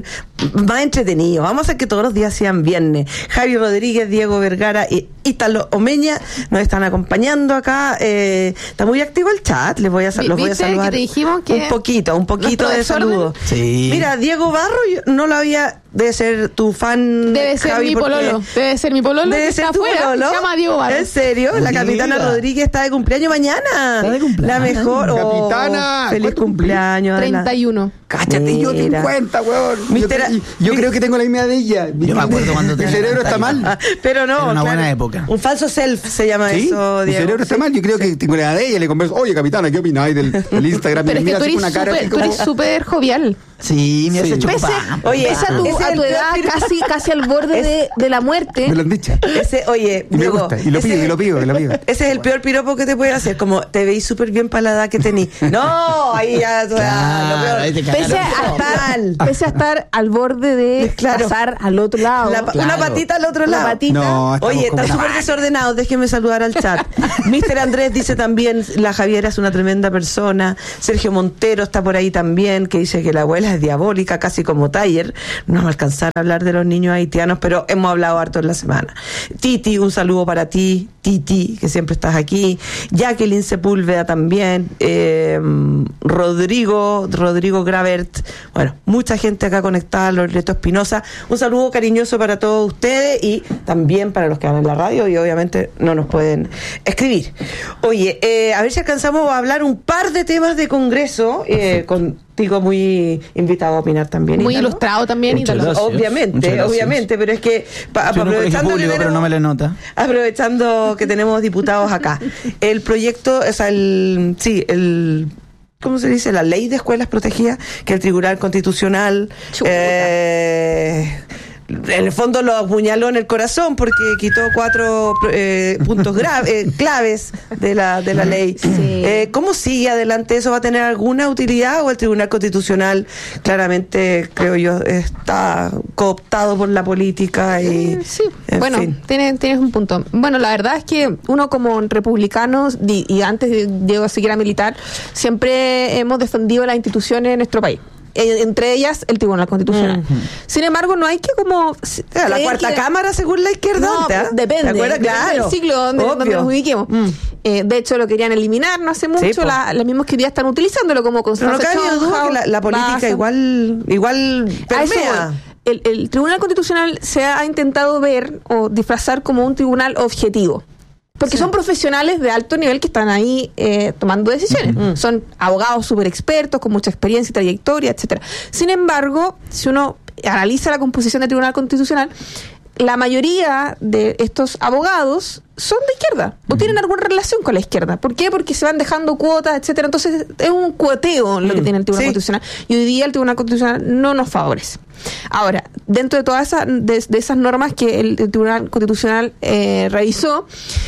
más entretenido. Vamos a hacer que todos los días sean viernes. Javi Rodríguez, Diego Vergara y Ítalo Omeña nos están acompañando acá. Está muy activo el chat. Los voy a saludar. Que te dijimos que un poquito de saludo. Sí. Mira, Diego Barro, no lo había. Debe ser tu fan. Debe ser Javi, mi pololo. Debe ser mi pololo. Debe ser tu pololo. Se llama Diego Barro. ¿En serio? La capitana Rodríguez está de cumpleaños mañana. Está de cumpleaños. La mejor. Capitana. Feliz cumpleaños. 31. Cáchate, yo 50, weón. Yo creo que tengo la misma de ella. Yo me acuerdo cuando mi cerebro está mal. Pero no. Era una buena época. Un falso self se llama eso, Diego. Mi cerebro está mal. Yo creo que tengo la edad de ella. Le converso, oye, capitana, ¿qué opináis del Instagram? Pero es que tú eres súper jovial. Sí, me hace chupar. Oye, a tu edad casi al borde de la muerte. Me lo han dicho. Oye, y me gusta, y lo pido. Ese es el peor piropo que te puede hacer, como te veis súper bien para la edad que tenís. No, ahí ya, lo peor. Pese a estar al borde de pasar al otro lado. Una patita al otro lado. No, oye, está súper desordenado, déjeme saludar al chat. Mr. Andrés dice también, la Javiera es una tremenda persona. Sergio Montero está por ahí también, que dice que la abuela es diabólica, casi como Taller. No vamos a alcanzar a hablar de los niños haitianos, pero hemos hablado harto en la semana. Titi, un saludo para ti, Titi, que siempre estás aquí. Jacqueline Sepúlveda también. Rodrigo Gravert. Bueno, mucha gente acá conectada, Loreto Espinosa. Un saludo cariñoso para todos ustedes y también para los que van en la radio y obviamente no nos pueden escribir. Oye, a ver si alcanzamos a hablar un par de temas de Congreso contigo muy invitado a opinar también. Muy ilustrado también. Obviamente, pero es que aprovechando público, pero no me le nota. Aprovechando que tenemos diputados acá. El proyecto, ¿cómo se dice? La ley de escuelas protegidas, que el Tribunal Constitucional en el fondo lo apuñaló en el corazón porque quitó 4 puntos claves de la ley. Sí. ¿Cómo sigue adelante eso? ¿Va a tener alguna utilidad o el Tribunal Constitucional claramente, creo yo, está cooptado por la política? Sí, bueno, tienes un punto. Bueno, la verdad es que uno como republicano y antes de seguir a militar, siempre hemos defendido las instituciones en nuestro país. Entre ellas el Tribunal Constitucional. Sin embargo, no hay que como la cuarta cámara según la izquierda. No, depende del siglo donde nos ubiquemos. De hecho, lo querían eliminar no hace mucho. Los mismos que hoy día están utilizándolo como Constanza. Pero no cabe duda que la política igual permea. El Tribunal Constitucional se ha intentado ver o disfrazar como un tribunal objetivo. Porque son profesionales de alto nivel que están ahí tomando decisiones. Son abogados súper expertos, con mucha experiencia y trayectoria, etcétera. Sin embargo, si uno analiza la composición del Tribunal Constitucional, la mayoría de estos abogados son de izquierda o tienen alguna relación con la izquierda. ¿Por qué? Porque se van dejando cuotas, etcétera. Entonces es un cuoteo lo que tiene el Tribunal Constitucional y hoy día el Tribunal Constitucional no nos favorece. Ahora, dentro de todas esas normas que el Tribunal Constitucional revisó,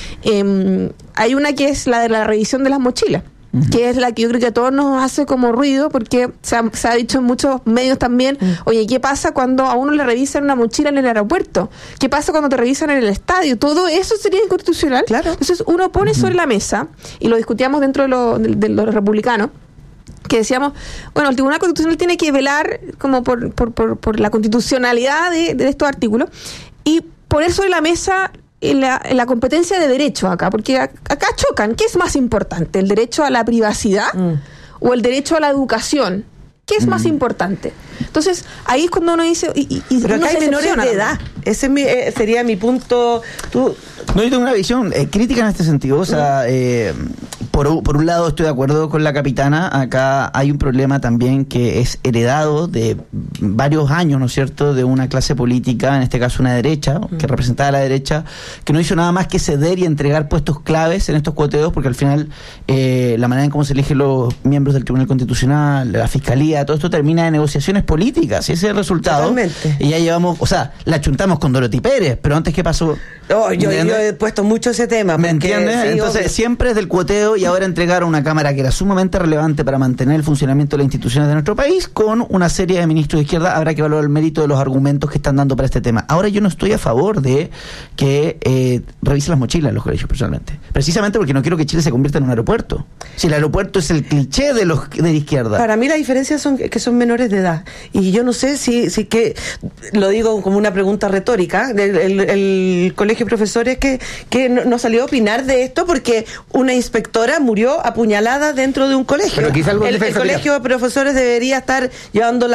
hay una que es la de la revisión de las mochilas, que es la que yo creo que a todos nos hace como ruido, porque se ha dicho en muchos medios también, oye, ¿qué pasa cuando a uno le revisan una mochila en el aeropuerto? ¿Qué pasa cuando te revisan en el estadio? Todo eso sería inconstitucional. Claro. Entonces uno pone sobre la mesa, y lo discutíamos dentro de los republicanos, que decíamos, bueno, el Tribunal Constitucional tiene que velar como por la constitucionalidad de estos artículos y poner sobre la mesa la competencia de derecho acá, porque acá chocan. ¿Qué es más importante? ¿El derecho a la privacidad o el derecho a la educación? ¿Qué es más importante? Entonces, ahí es cuando uno dice... Pero acá hay menores de edad. Ese sería mi punto. No, yo tengo una visión crítica en este sentido. O sea, por un lado estoy de acuerdo con la capitana. Acá hay un problema también que es heredado de varios años, ¿no es cierto?, de una clase política, en este caso una derecha, que representaba a la derecha, que no hizo nada más que ceder y entregar puestos claves en estos cuoteos, porque al final la manera en cómo se eligen los miembros del Tribunal Constitucional, la Fiscalía, todo esto termina de negociaciones políticas, y ese es el resultado. Totalmente. Y ya llevamos, o sea, la chuntamos con Dorothy Pérez, pero antes, ¿qué pasó? Yo he puesto mucho ese tema. ¿Me entiendes? Sí, entonces, obvio. Siempre es del cuoteo y ahora entregar a una Cámara que era sumamente relevante para mantener el funcionamiento de las instituciones de nuestro país con una serie de ministros de izquierda. Habrá que evaluar el mérito de los argumentos que están dando para este tema. Ahora, yo no estoy a favor de que revisen las mochilas en los colegios, personalmente. Precisamente porque no quiero que Chile se convierta en un aeropuerto. Si el aeropuerto es el cliché de la izquierda. Para mí la diferencia son que son menores de edad. Y yo no sé si que, lo digo como una pregunta retórica, el colegio de profesores que no salió a opinar de esto porque una inspectora murió apuñalada dentro de un colegio. Pero quizá el colegio de profesores debería estar llevando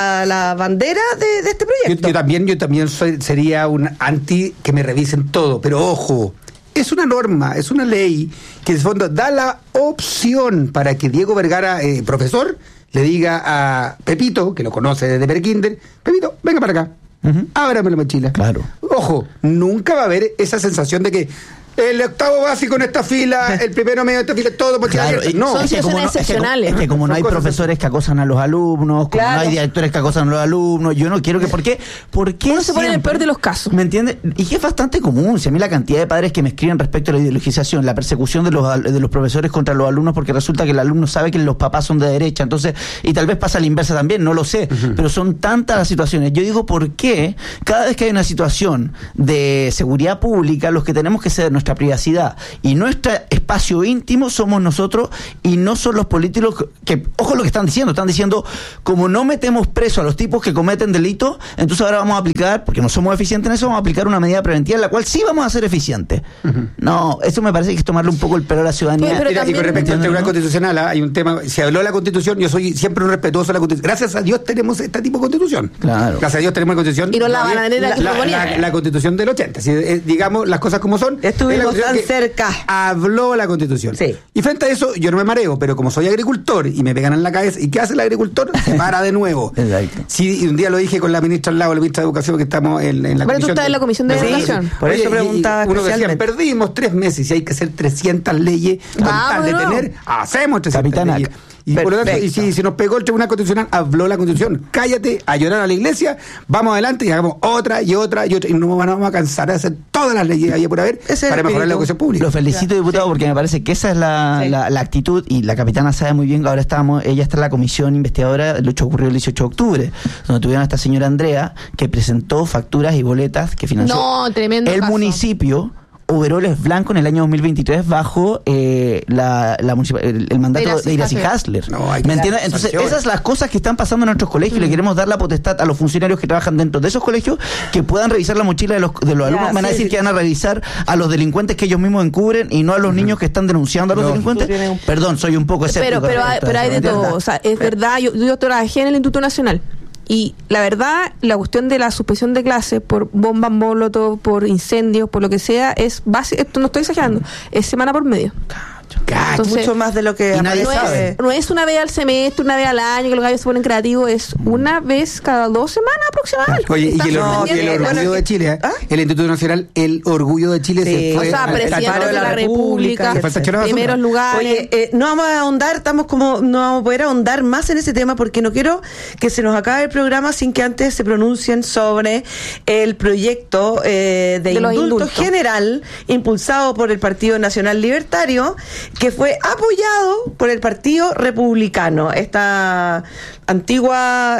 la bandera de este proyecto. Yo también sería un anti que me revisen todo, pero ojo, es una norma, es una ley que en el fondo da la opción para que Diego Vergara, profesor, le diga a Pepito, que lo conoce desde prekinder, Pepito, venga para acá. Ábrame la mochila. Claro. Ojo, nunca va a haber esa sensación de que el octavo básico en esta fila, el primero medio de esta fila, todo mochila. Claro, no, son situaciones excepcionales. Es que como no hay profesores que acosan a los alumnos, como no hay directores que acosan a los alumnos, yo no quiero que... ¿Por qué uno se pone en el peor de los casos? ¿Me entiendes? Y que es bastante común. Si a mí la cantidad de padres que me escriben respecto a la ideologización, la persecución de los profesores contra los alumnos, porque resulta que el alumno sabe que los papás son de derecha, entonces, y tal vez pasa a la inversa también, no lo sé, pero son tantas las situaciones. Yo digo, ¿por qué cada vez que hay una situación de seguridad pública, los que tenemos que ceder nuestra privacidad y nuestro espacio íntimo somos nosotros y no son los políticos que, ojo lo que están diciendo, como no metemos preso a los tipos que cometen delitos, entonces ahora vamos a aplicar, porque no somos eficientes en eso, vamos a aplicar una medida preventiva en la cual sí vamos a ser eficientes. No, eso me parece que es tomarle un poco el pelo a la ciudadanía. Pero y con respecto al Tribunal Constitucional, hay un tema, se habló de la Constitución, yo soy siempre un respetuoso de la Constitución. Gracias a Dios tenemos este tipo de Constitución. Claro. Gracias a Dios tenemos la Constitución. Y no la bananera que proponían. La Constitución del 80. Si, digamos las cosas como son. Estuvimos tan cerca. Habló la Constitución. Sí. Y frente a eso, yo no me mareo, pero como soy agricultor y me pegan en la cabeza, ¿y qué hace el agricultor? Se para de nuevo. Exacto. Sí, un día lo dije con la ministra al lado, la ministra de Educación, que estamos en la comisión. Pero tú estás en la Comisión de Educación. Por eso preguntaba. Uno decía, perdimos 3 meses y hay que hacer 300 leyes con tal de tener, hacemos 300 leyes. Y por lo tanto, y si nos pegó el Tribunal Constitucional, habló la Constitución, cállate, a llorar a la iglesia, vamos adelante y hagamos otra y otra y otra, y no vamos a cansar de hacer todas las leyes ahí por haber para mejorar la educación pública. Lo felicito, diputado, porque me parece que esa es la actitud, y la capitana sabe muy bien que ahora ella está en la comisión investigadora, lo que ocurrió el 18 de octubre, donde tuvieron a esta señora Andrea, que presentó facturas y boletas que financió el municipio overoles blanco en el año 2023 bajo el mandato de Iracy Hasler. ¿Me entiendes? Entonces, esas son las cosas que están pasando en nuestros colegios. Le queremos dar la potestad a los funcionarios que trabajan dentro de esos colegios que puedan revisar la mochila de los alumnos. Van a decir que van a revisar a los delincuentes que ellos mismos encubren y no a los niños que están denunciando a los delincuentes. Perdón, soy un poco escéptico. Pero hay de todo. O sea, es verdad, yo trabajé en el Instituto Nacional. Y la verdad, la cuestión de la suspensión de clases por bombas molotov, por incendios, por lo que sea, es básico. Esto no estoy exagerando, es semana por medio. Entonces, mucho más de lo que nadie sabe. No es una vez al semestre, una vez al año que los gallos se ponen creativos, es una vez cada 2 semanas aproximadamente. Oye, y el orgullo de Chile, el Instituto Nacional, el orgullo de Chile se fue. O sea, presidente de la República, primeros lugares. Oye, no vamos a ahondar, no vamos a poder ahondar más en ese tema porque no quiero que se nos acabe el programa sin que antes se pronuncien sobre el proyecto de indulto general impulsado por el Partido Nacional Libertario, que fue apoyado por el Partido Republicano. Esta antigua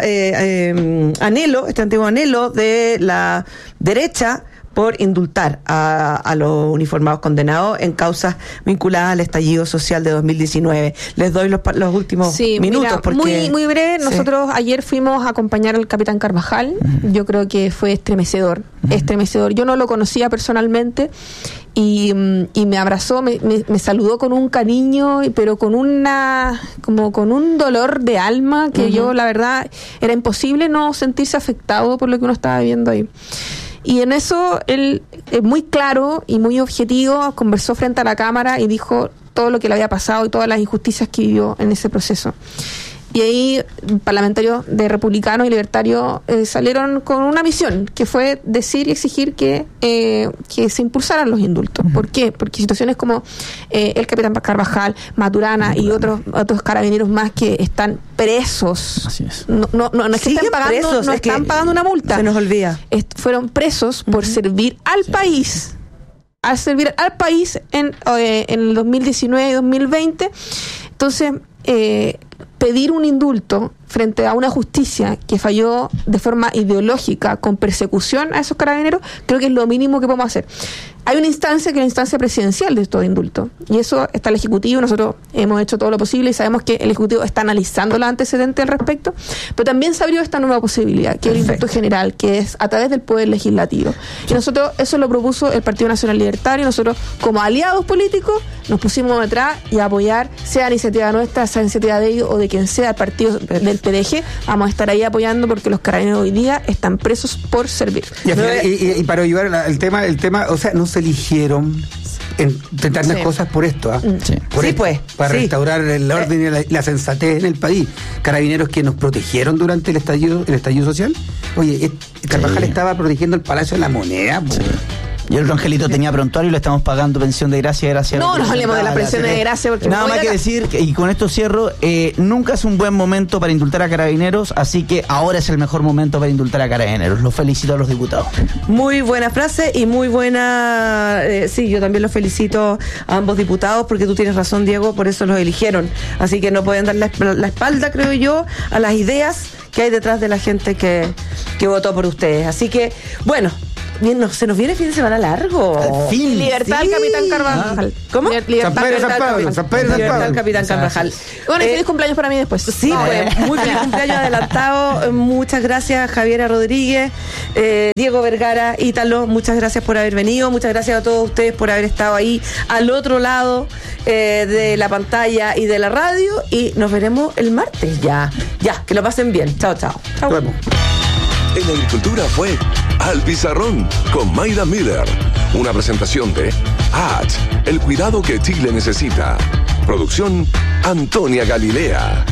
anhelo de la derecha por indultar a los uniformados condenados en causas vinculadas al estallido social de 2019. Les doy los últimos minutos. Mira, porque muy breve. Nosotros ayer fuimos a acompañar al capitán Carvajal. Yo creo que fue estremecedor. Yo no lo conocía personalmente y me abrazó, me saludó con un cariño, pero con un dolor de alma que yo, la verdad, era imposible no sentirse afectado por lo que uno estaba viviendo ahí. Y en eso él, muy claro y muy objetivo, conversó frente a la cámara y dijo todo lo que le había pasado y todas las injusticias que vivió en ese proceso. Y ahí parlamentarios de republicanos y libertarios salieron con una misión, que fue decir y exigir que se impulsaran los indultos. ¿Por qué? Porque situaciones como el capitán Carvajal, Maturana y otros carabineros más que están presos. Así es. No es que están pagando, están pagando una multa. Se nos olvida. Fueron presos por servir al país. a servir al país en el 2019 y 2020. Entonces, pedir un indulto frente a una justicia que falló de forma ideológica, con persecución a esos carabineros, creo que es lo mínimo que podemos hacer. Hay una instancia que es la instancia presidencial de todo indulto, y eso está el Ejecutivo. Nosotros hemos hecho todo lo posible y sabemos que el Ejecutivo está analizando los antecedentes al respecto, pero también se abrió esta nueva posibilidad, que es el indulto general, que es a través del Poder Legislativo. Y nosotros, eso lo propuso el Partido Nacional Libertario, nosotros como aliados políticos nos pusimos detrás y a apoyar, sea iniciativa nuestra, sea iniciativa de ellos o de quien sea, el partido del PDG, vamos a estar ahí apoyando porque los carabineros hoy día están presos por servir. Y para ayudar el tema, o sea, no se eligieron entre tantas cosas por esto, para restaurar el orden y la sensatez en el país. Carabineros que nos protegieron durante el estallido social. Oye, Carvajal estaba protegiendo el Palacio de la Moneda. Y el otro Angelito tenía prontuario y le estamos pagando pensión de gracia. No hablemos de la pensión de gracia. Porque nada más que decir, y con esto cierro, nunca es un buen momento para indultar a carabineros, así que ahora es el mejor momento para indultar a carabineros. Los felicito a los diputados. Muy buena frase y muy buena... sí, yo también los felicito a ambos diputados, porque tú tienes razón, Diego, por eso los eligieron. Así que no pueden dar la espalda, creo yo, a las ideas que hay detrás de la gente que votó por ustedes. Así que, bueno... Bien, se nos viene el fin de semana largo. Al fin. Libertad al Capitán Carvajal. ¿Cómo? Libertad al Capitán Carvajal. Bueno, y feliz cumpleaños para mí después. Sí, pues, muy feliz cumpleaños adelantado. Muchas gracias, Javiera Rodríguez, Diego Vergara, Ítalo. Muchas gracias por haber venido. Muchas gracias a todos ustedes por haber estado ahí al otro lado de la pantalla y de la radio. Y nos veremos el martes. Ya, que lo pasen bien. Chao. En Agricultura fue Al Pizarrón con Mayra Miller. Una presentación de AT, el cuidado que Chile necesita. Producción Antonia Galilea.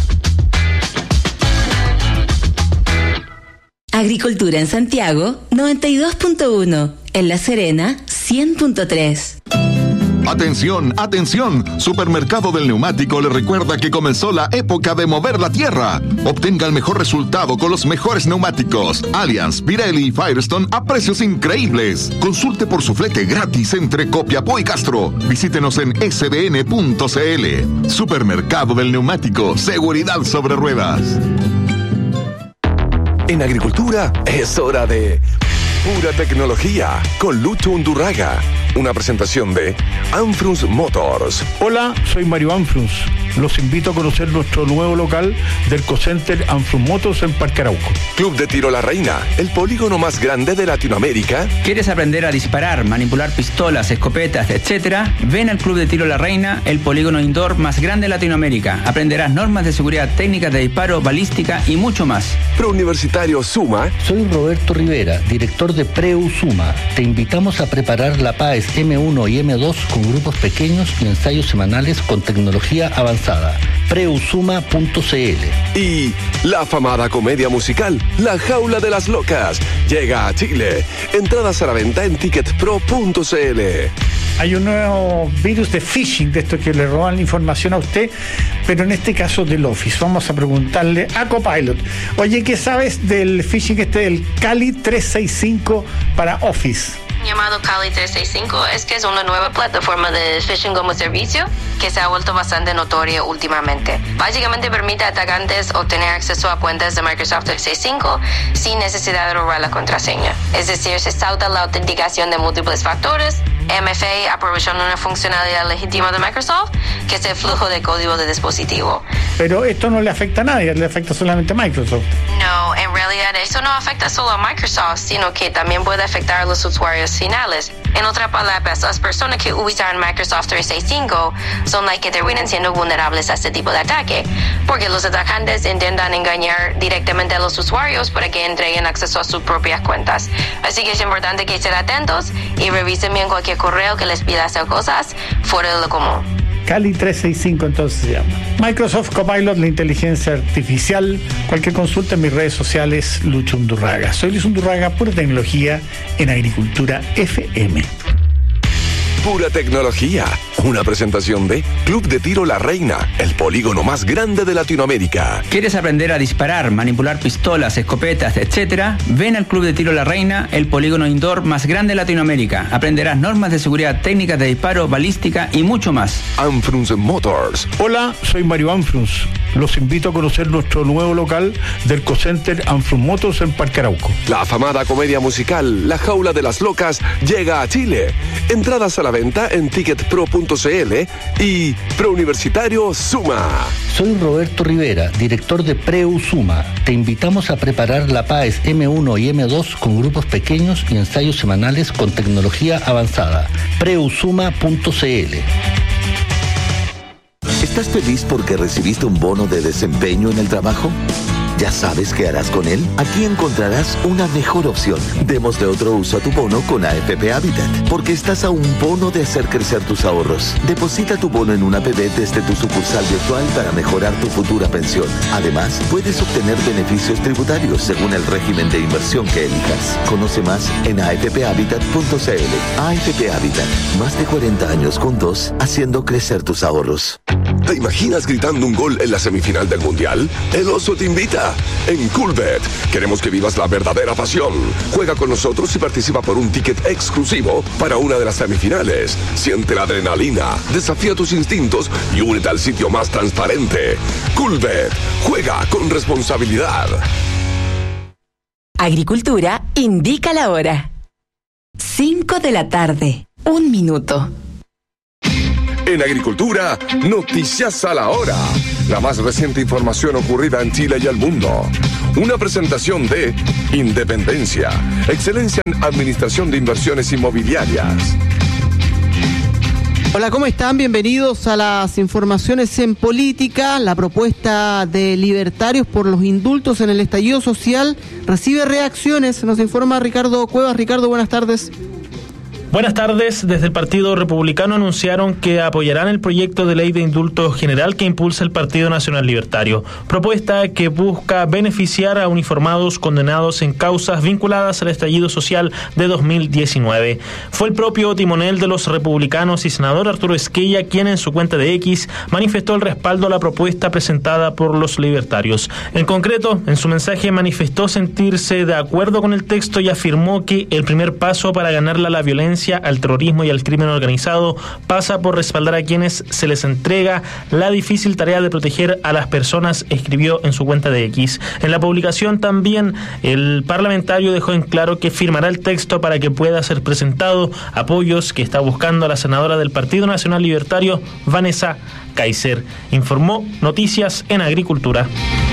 Agricultura en Santiago 92.1, en La Serena 100.3. Atención, atención. Supermercado del Neumático le recuerda que comenzó la época de mover la tierra. Obtenga el mejor resultado con los mejores neumáticos Allianz, Pirelli y Firestone a precios increíbles. Consulte por su flete gratis entre Copiapó y Castro. Visítenos en sdn.cl. Supermercado del Neumático, seguridad sobre ruedas. En Agricultura es hora de Pura Tecnología con Lucho Undurraga. Una presentación de Anfrus Motors. Hola, soy Mario Anfrus. Los invito a conocer nuestro nuevo local del Co-Center Anfrus Motors en Parque Arauco. Club de Tiro La Reina, el polígono más grande de Latinoamérica. ¿Quieres aprender a disparar, manipular pistolas, escopetas, etcétera? Ven al Club de Tiro La Reina, el polígono indoor más grande de Latinoamérica. Aprenderás normas de seguridad, técnicas de disparo, balística y mucho más. Prouniversitario Suma. Soy Roberto Rivera, director de Preu Suma. Te invitamos a preparar la PAES M1 y M2 con grupos pequeños y ensayos semanales con tecnología avanzada. Preusuma.cl. Y la afamada comedia musical La Jaula de las Locas llega a Chile. Entradas a la venta en ticketpro.cl. Hay un nuevo virus de phishing, de esto que le roban la información a usted, pero en este caso del Office. Vamos a preguntarle a Copilot. Oye, ¿qué sabes del phishing del Kali 365 para Office? Llamado Kali 365 es que es una nueva plataforma de phishing como servicio que se ha vuelto bastante notoria últimamente. Básicamente permite a atacantes obtener acceso a cuentas de Microsoft 365 sin necesidad de robar la contraseña. Es decir, se sauta la autenticación de múltiples factores. MFA aprovechando una funcionalidad legítima de Microsoft, que es el flujo de código de dispositivo. Pero esto no le afecta a nadie, le afecta solamente a Microsoft. No, en realidad eso no afecta solo a Microsoft, sino que también puede afectar a los usuarios finales. En otras palabras, las personas que usan Microsoft 365 son las que terminan siendo vulnerables a este tipo de ataque, porque los atacantes intentan engañar directamente a los usuarios para que entreguen acceso a sus propias cuentas. Así que es importante que estén atentos y revisen bien cualquier correo que les pida hacer cosas fuera de lo común. Kali 365 entonces se llama. Microsoft Copilot, la inteligencia artificial. Cualquier consulta en mis redes sociales, Lucho Undurraga. Soy Luis Undurraga, Pura Tecnología en Agricultura FM. Pura Tecnología, Una presentación de Club de Tiro La Reina, el polígono más grande de Latinoamérica. ¿Quieres aprender a disparar, manipular pistolas, escopetas, etcétera? Ven al Club de Tiro La Reina, el polígono indoor más grande de Latinoamérica. Aprenderás normas de seguridad, técnicas de disparo, balística y mucho más. Anfrunz Motors. Hola, soy Mario Anfrunz. Los invito a conocer nuestro nuevo local del Cocenter Anfrunz Motors en Parque Arauco. La afamada comedia musical La Jaula de las Locas llega a Chile. Entradas a la venta en ticketpro.cl y Prouniversitario Suma. Soy Roberto Rivera, director de Preusuma. Te invitamos a preparar la PAES M1 y M2 con grupos pequeños y ensayos semanales con tecnología avanzada. Preusuma.cl. ¿Estás feliz porque recibiste un bono de desempeño en el trabajo? ¿Ya sabes qué harás con él? Aquí encontrarás una mejor opción. Démosle otro uso a tu bono con AFP Habitat, porque estás a un bono de hacer crecer tus ahorros. Deposita tu bono en una APB desde tu sucursal virtual para mejorar tu futura pensión. Además, puedes obtener beneficios tributarios según el régimen de inversión que elijas. Conoce más en afphabitat.cl. AFP Habitat, más de 40 años juntos, haciendo crecer tus ahorros. ¿Te imaginas gritando un gol en la semifinal del Mundial? El Oso te invita. En Coolbet queremos que vivas la verdadera pasión. Juega con nosotros y participa por un ticket exclusivo para una de las semifinales. Siente la adrenalina, desafía tus instintos y únete al sitio más transparente. Coolbet, juega con responsabilidad. Agricultura indica la hora. 5 de la tarde, 1 minuto. En Agricultura, noticias a la hora. La más reciente información ocurrida en Chile y el mundo. Una presentación de Independencia, excelencia en administración de inversiones inmobiliarias. Hola, ¿cómo están? Bienvenidos a las informaciones en política. La propuesta de libertarios por los indultos en el estallido social recibe reacciones. Nos informa Ricardo Cuevas. Ricardo, buenas tardes. Buenas tardes. Desde el Partido Republicano anunciaron que apoyarán el proyecto de ley de indulto general que impulsa el Partido Nacional Libertario. Propuesta que busca beneficiar a uniformados condenados en causas vinculadas al estallido social de 2019. Fue el propio timonel de los republicanos y senador Arturo Esquella quien en su cuenta de X manifestó el respaldo a la propuesta presentada por los libertarios. En concreto, en su mensaje manifestó sentirse de acuerdo con el texto y afirmó que el primer paso para ganarle a la violencia, al terrorismo y al crimen organizado pasa por respaldar a quienes se les entrega la difícil tarea de proteger a las personas, escribió en su cuenta de X. En la publicación también el parlamentario dejó en claro que firmará el texto para que pueda ser presentado, apoyos que está buscando la senadora del Partido Nacional Libertario, Vanessa Kaiser. Informó Noticias en Agricultura.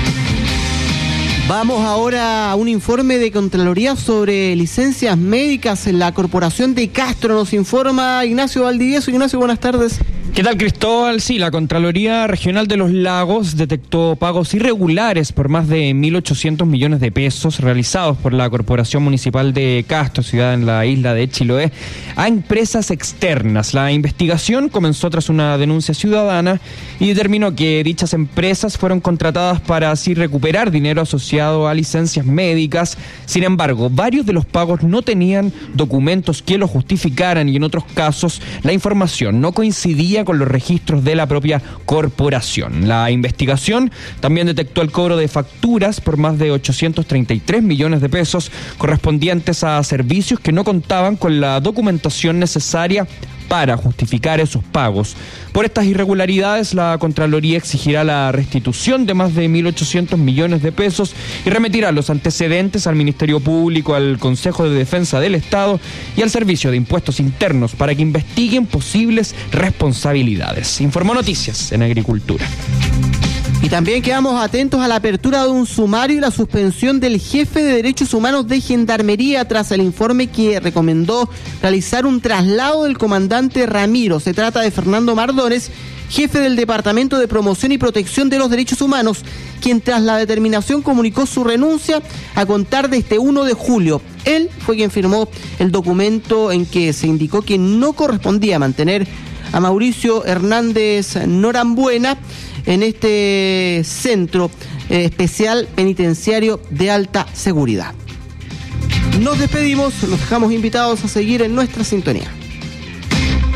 Vamos ahora a un informe de Contraloría sobre licencias médicas en la Corporación de Castro. Nos informa Ignacio Valdivieso. Ignacio, buenas tardes. ¿Qué tal, Cristóbal? Sí, la Contraloría Regional de los Lagos detectó pagos irregulares por más de 1.800 millones de pesos realizados por la Corporación Municipal de Castro, ciudad en la isla de Chiloé, a empresas externas. La investigación comenzó tras una denuncia ciudadana y determinó que dichas empresas fueron contratadas para así recuperar dinero asociado a licencias médicas. Sin embargo, varios de los pagos no tenían documentos que lo justificaran y en otros casos la información no coincidía con los registros de la propia corporación. La investigación también detectó el cobro de facturas por más de 833 millones de pesos correspondientes a servicios que no contaban con la documentación necesaria para justificar esos pagos. Por estas irregularidades, la Contraloría exigirá la restitución de más de 1.800 millones de pesos y remitirá los antecedentes al Ministerio Público, al Consejo de Defensa del Estado y al Servicio de Impuestos Internos para que investiguen posibles responsabilidades. Informó Noticias en Agricultura. Y también quedamos atentos a la apertura de un sumario y la suspensión del jefe de Derechos Humanos de Gendarmería tras el informe que recomendó realizar un traslado del comandante Ramiro. Se trata de Fernando Mardones, jefe del Departamento de Promoción y Protección de los Derechos Humanos, quien tras la determinación comunicó su renuncia a contar de este 1 de julio. Él fue quien firmó el documento en que se indicó que no correspondía mantener a Mauricio Hernández Norambuena en este centro especial penitenciario de alta seguridad. Nos despedimos, los dejamos invitados a seguir en nuestra sintonía.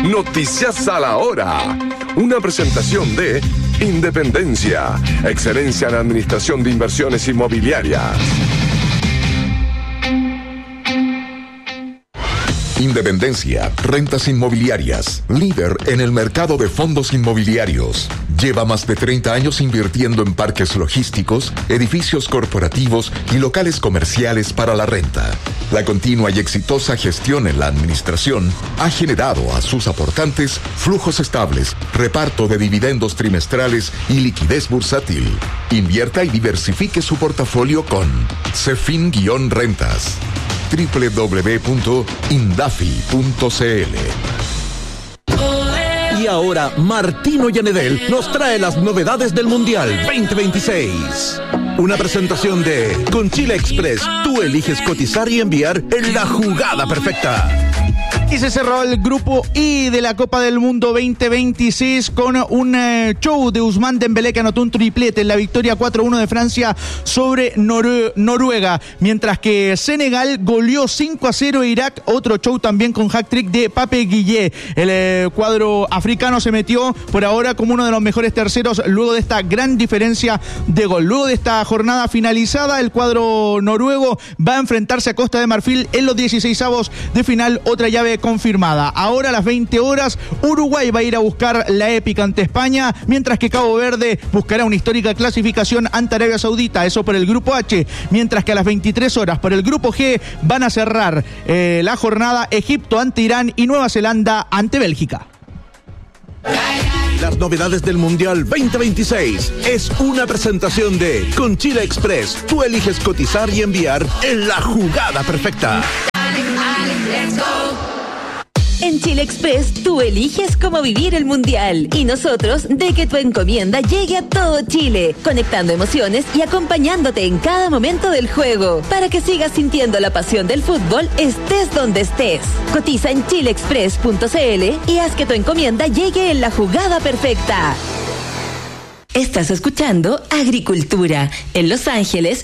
Noticias a la Hora. Una presentación de Independencia, excelencia en administración de inversiones inmobiliarias. Independencia, rentas inmobiliarias, líder en el mercado de fondos inmobiliarios. Lleva más de 30 años invirtiendo en parques logísticos, edificios corporativos y locales comerciales para la renta. La continua y exitosa gestión en la administración ha generado a sus aportantes flujos estables, reparto de dividendos trimestrales y liquidez bursátil. Invierta y diversifique su portafolio con Cefin-Rentas. www.indafi.cl. Y ahora Martino Yanedel nos trae las novedades del Mundial 2026. Una presentación de Con Chile Express, tú eliges cotizar y enviar en la jugada perfecta. Y se cerró el grupo I de la Copa del Mundo 2026 con un show de Ousmane Dembélé, que anotó un triplete en la victoria 4-1 de Francia sobre Noruega, mientras que Senegal goleó 5-0 a Irak, otro show también con hat-trick de Pape Guillé. El cuadro africano se metió por ahora como uno de los mejores terceros luego de esta gran diferencia de gol. Luego de esta jornada finalizada, el cuadro noruego va a enfrentarse a Costa de Marfil en los 16avos de final, otra llave confirmada. Ahora a las 20 horas, Uruguay va a ir a buscar la épica ante España, mientras que Cabo Verde buscará una histórica clasificación ante Arabia Saudita, eso por el grupo H, mientras que a las 23 horas por el grupo G van a cerrar la jornada Egipto ante Irán y Nueva Zelanda ante Bélgica. Las novedades del Mundial 2026 es una presentación de Con Chile Express, tú eliges cotizar y enviar en la jugada perfecta. En Chile Express, tú eliges cómo vivir el Mundial. Y nosotros, de que tu encomienda llegue a todo Chile, conectando emociones y acompañándote en cada momento del juego, para que sigas sintiendo la pasión del fútbol, estés donde estés. Cotiza en chileexpress.cl y haz que tu encomienda llegue en la jugada perfecta. Estás escuchando Agricultura. En Los Ángeles,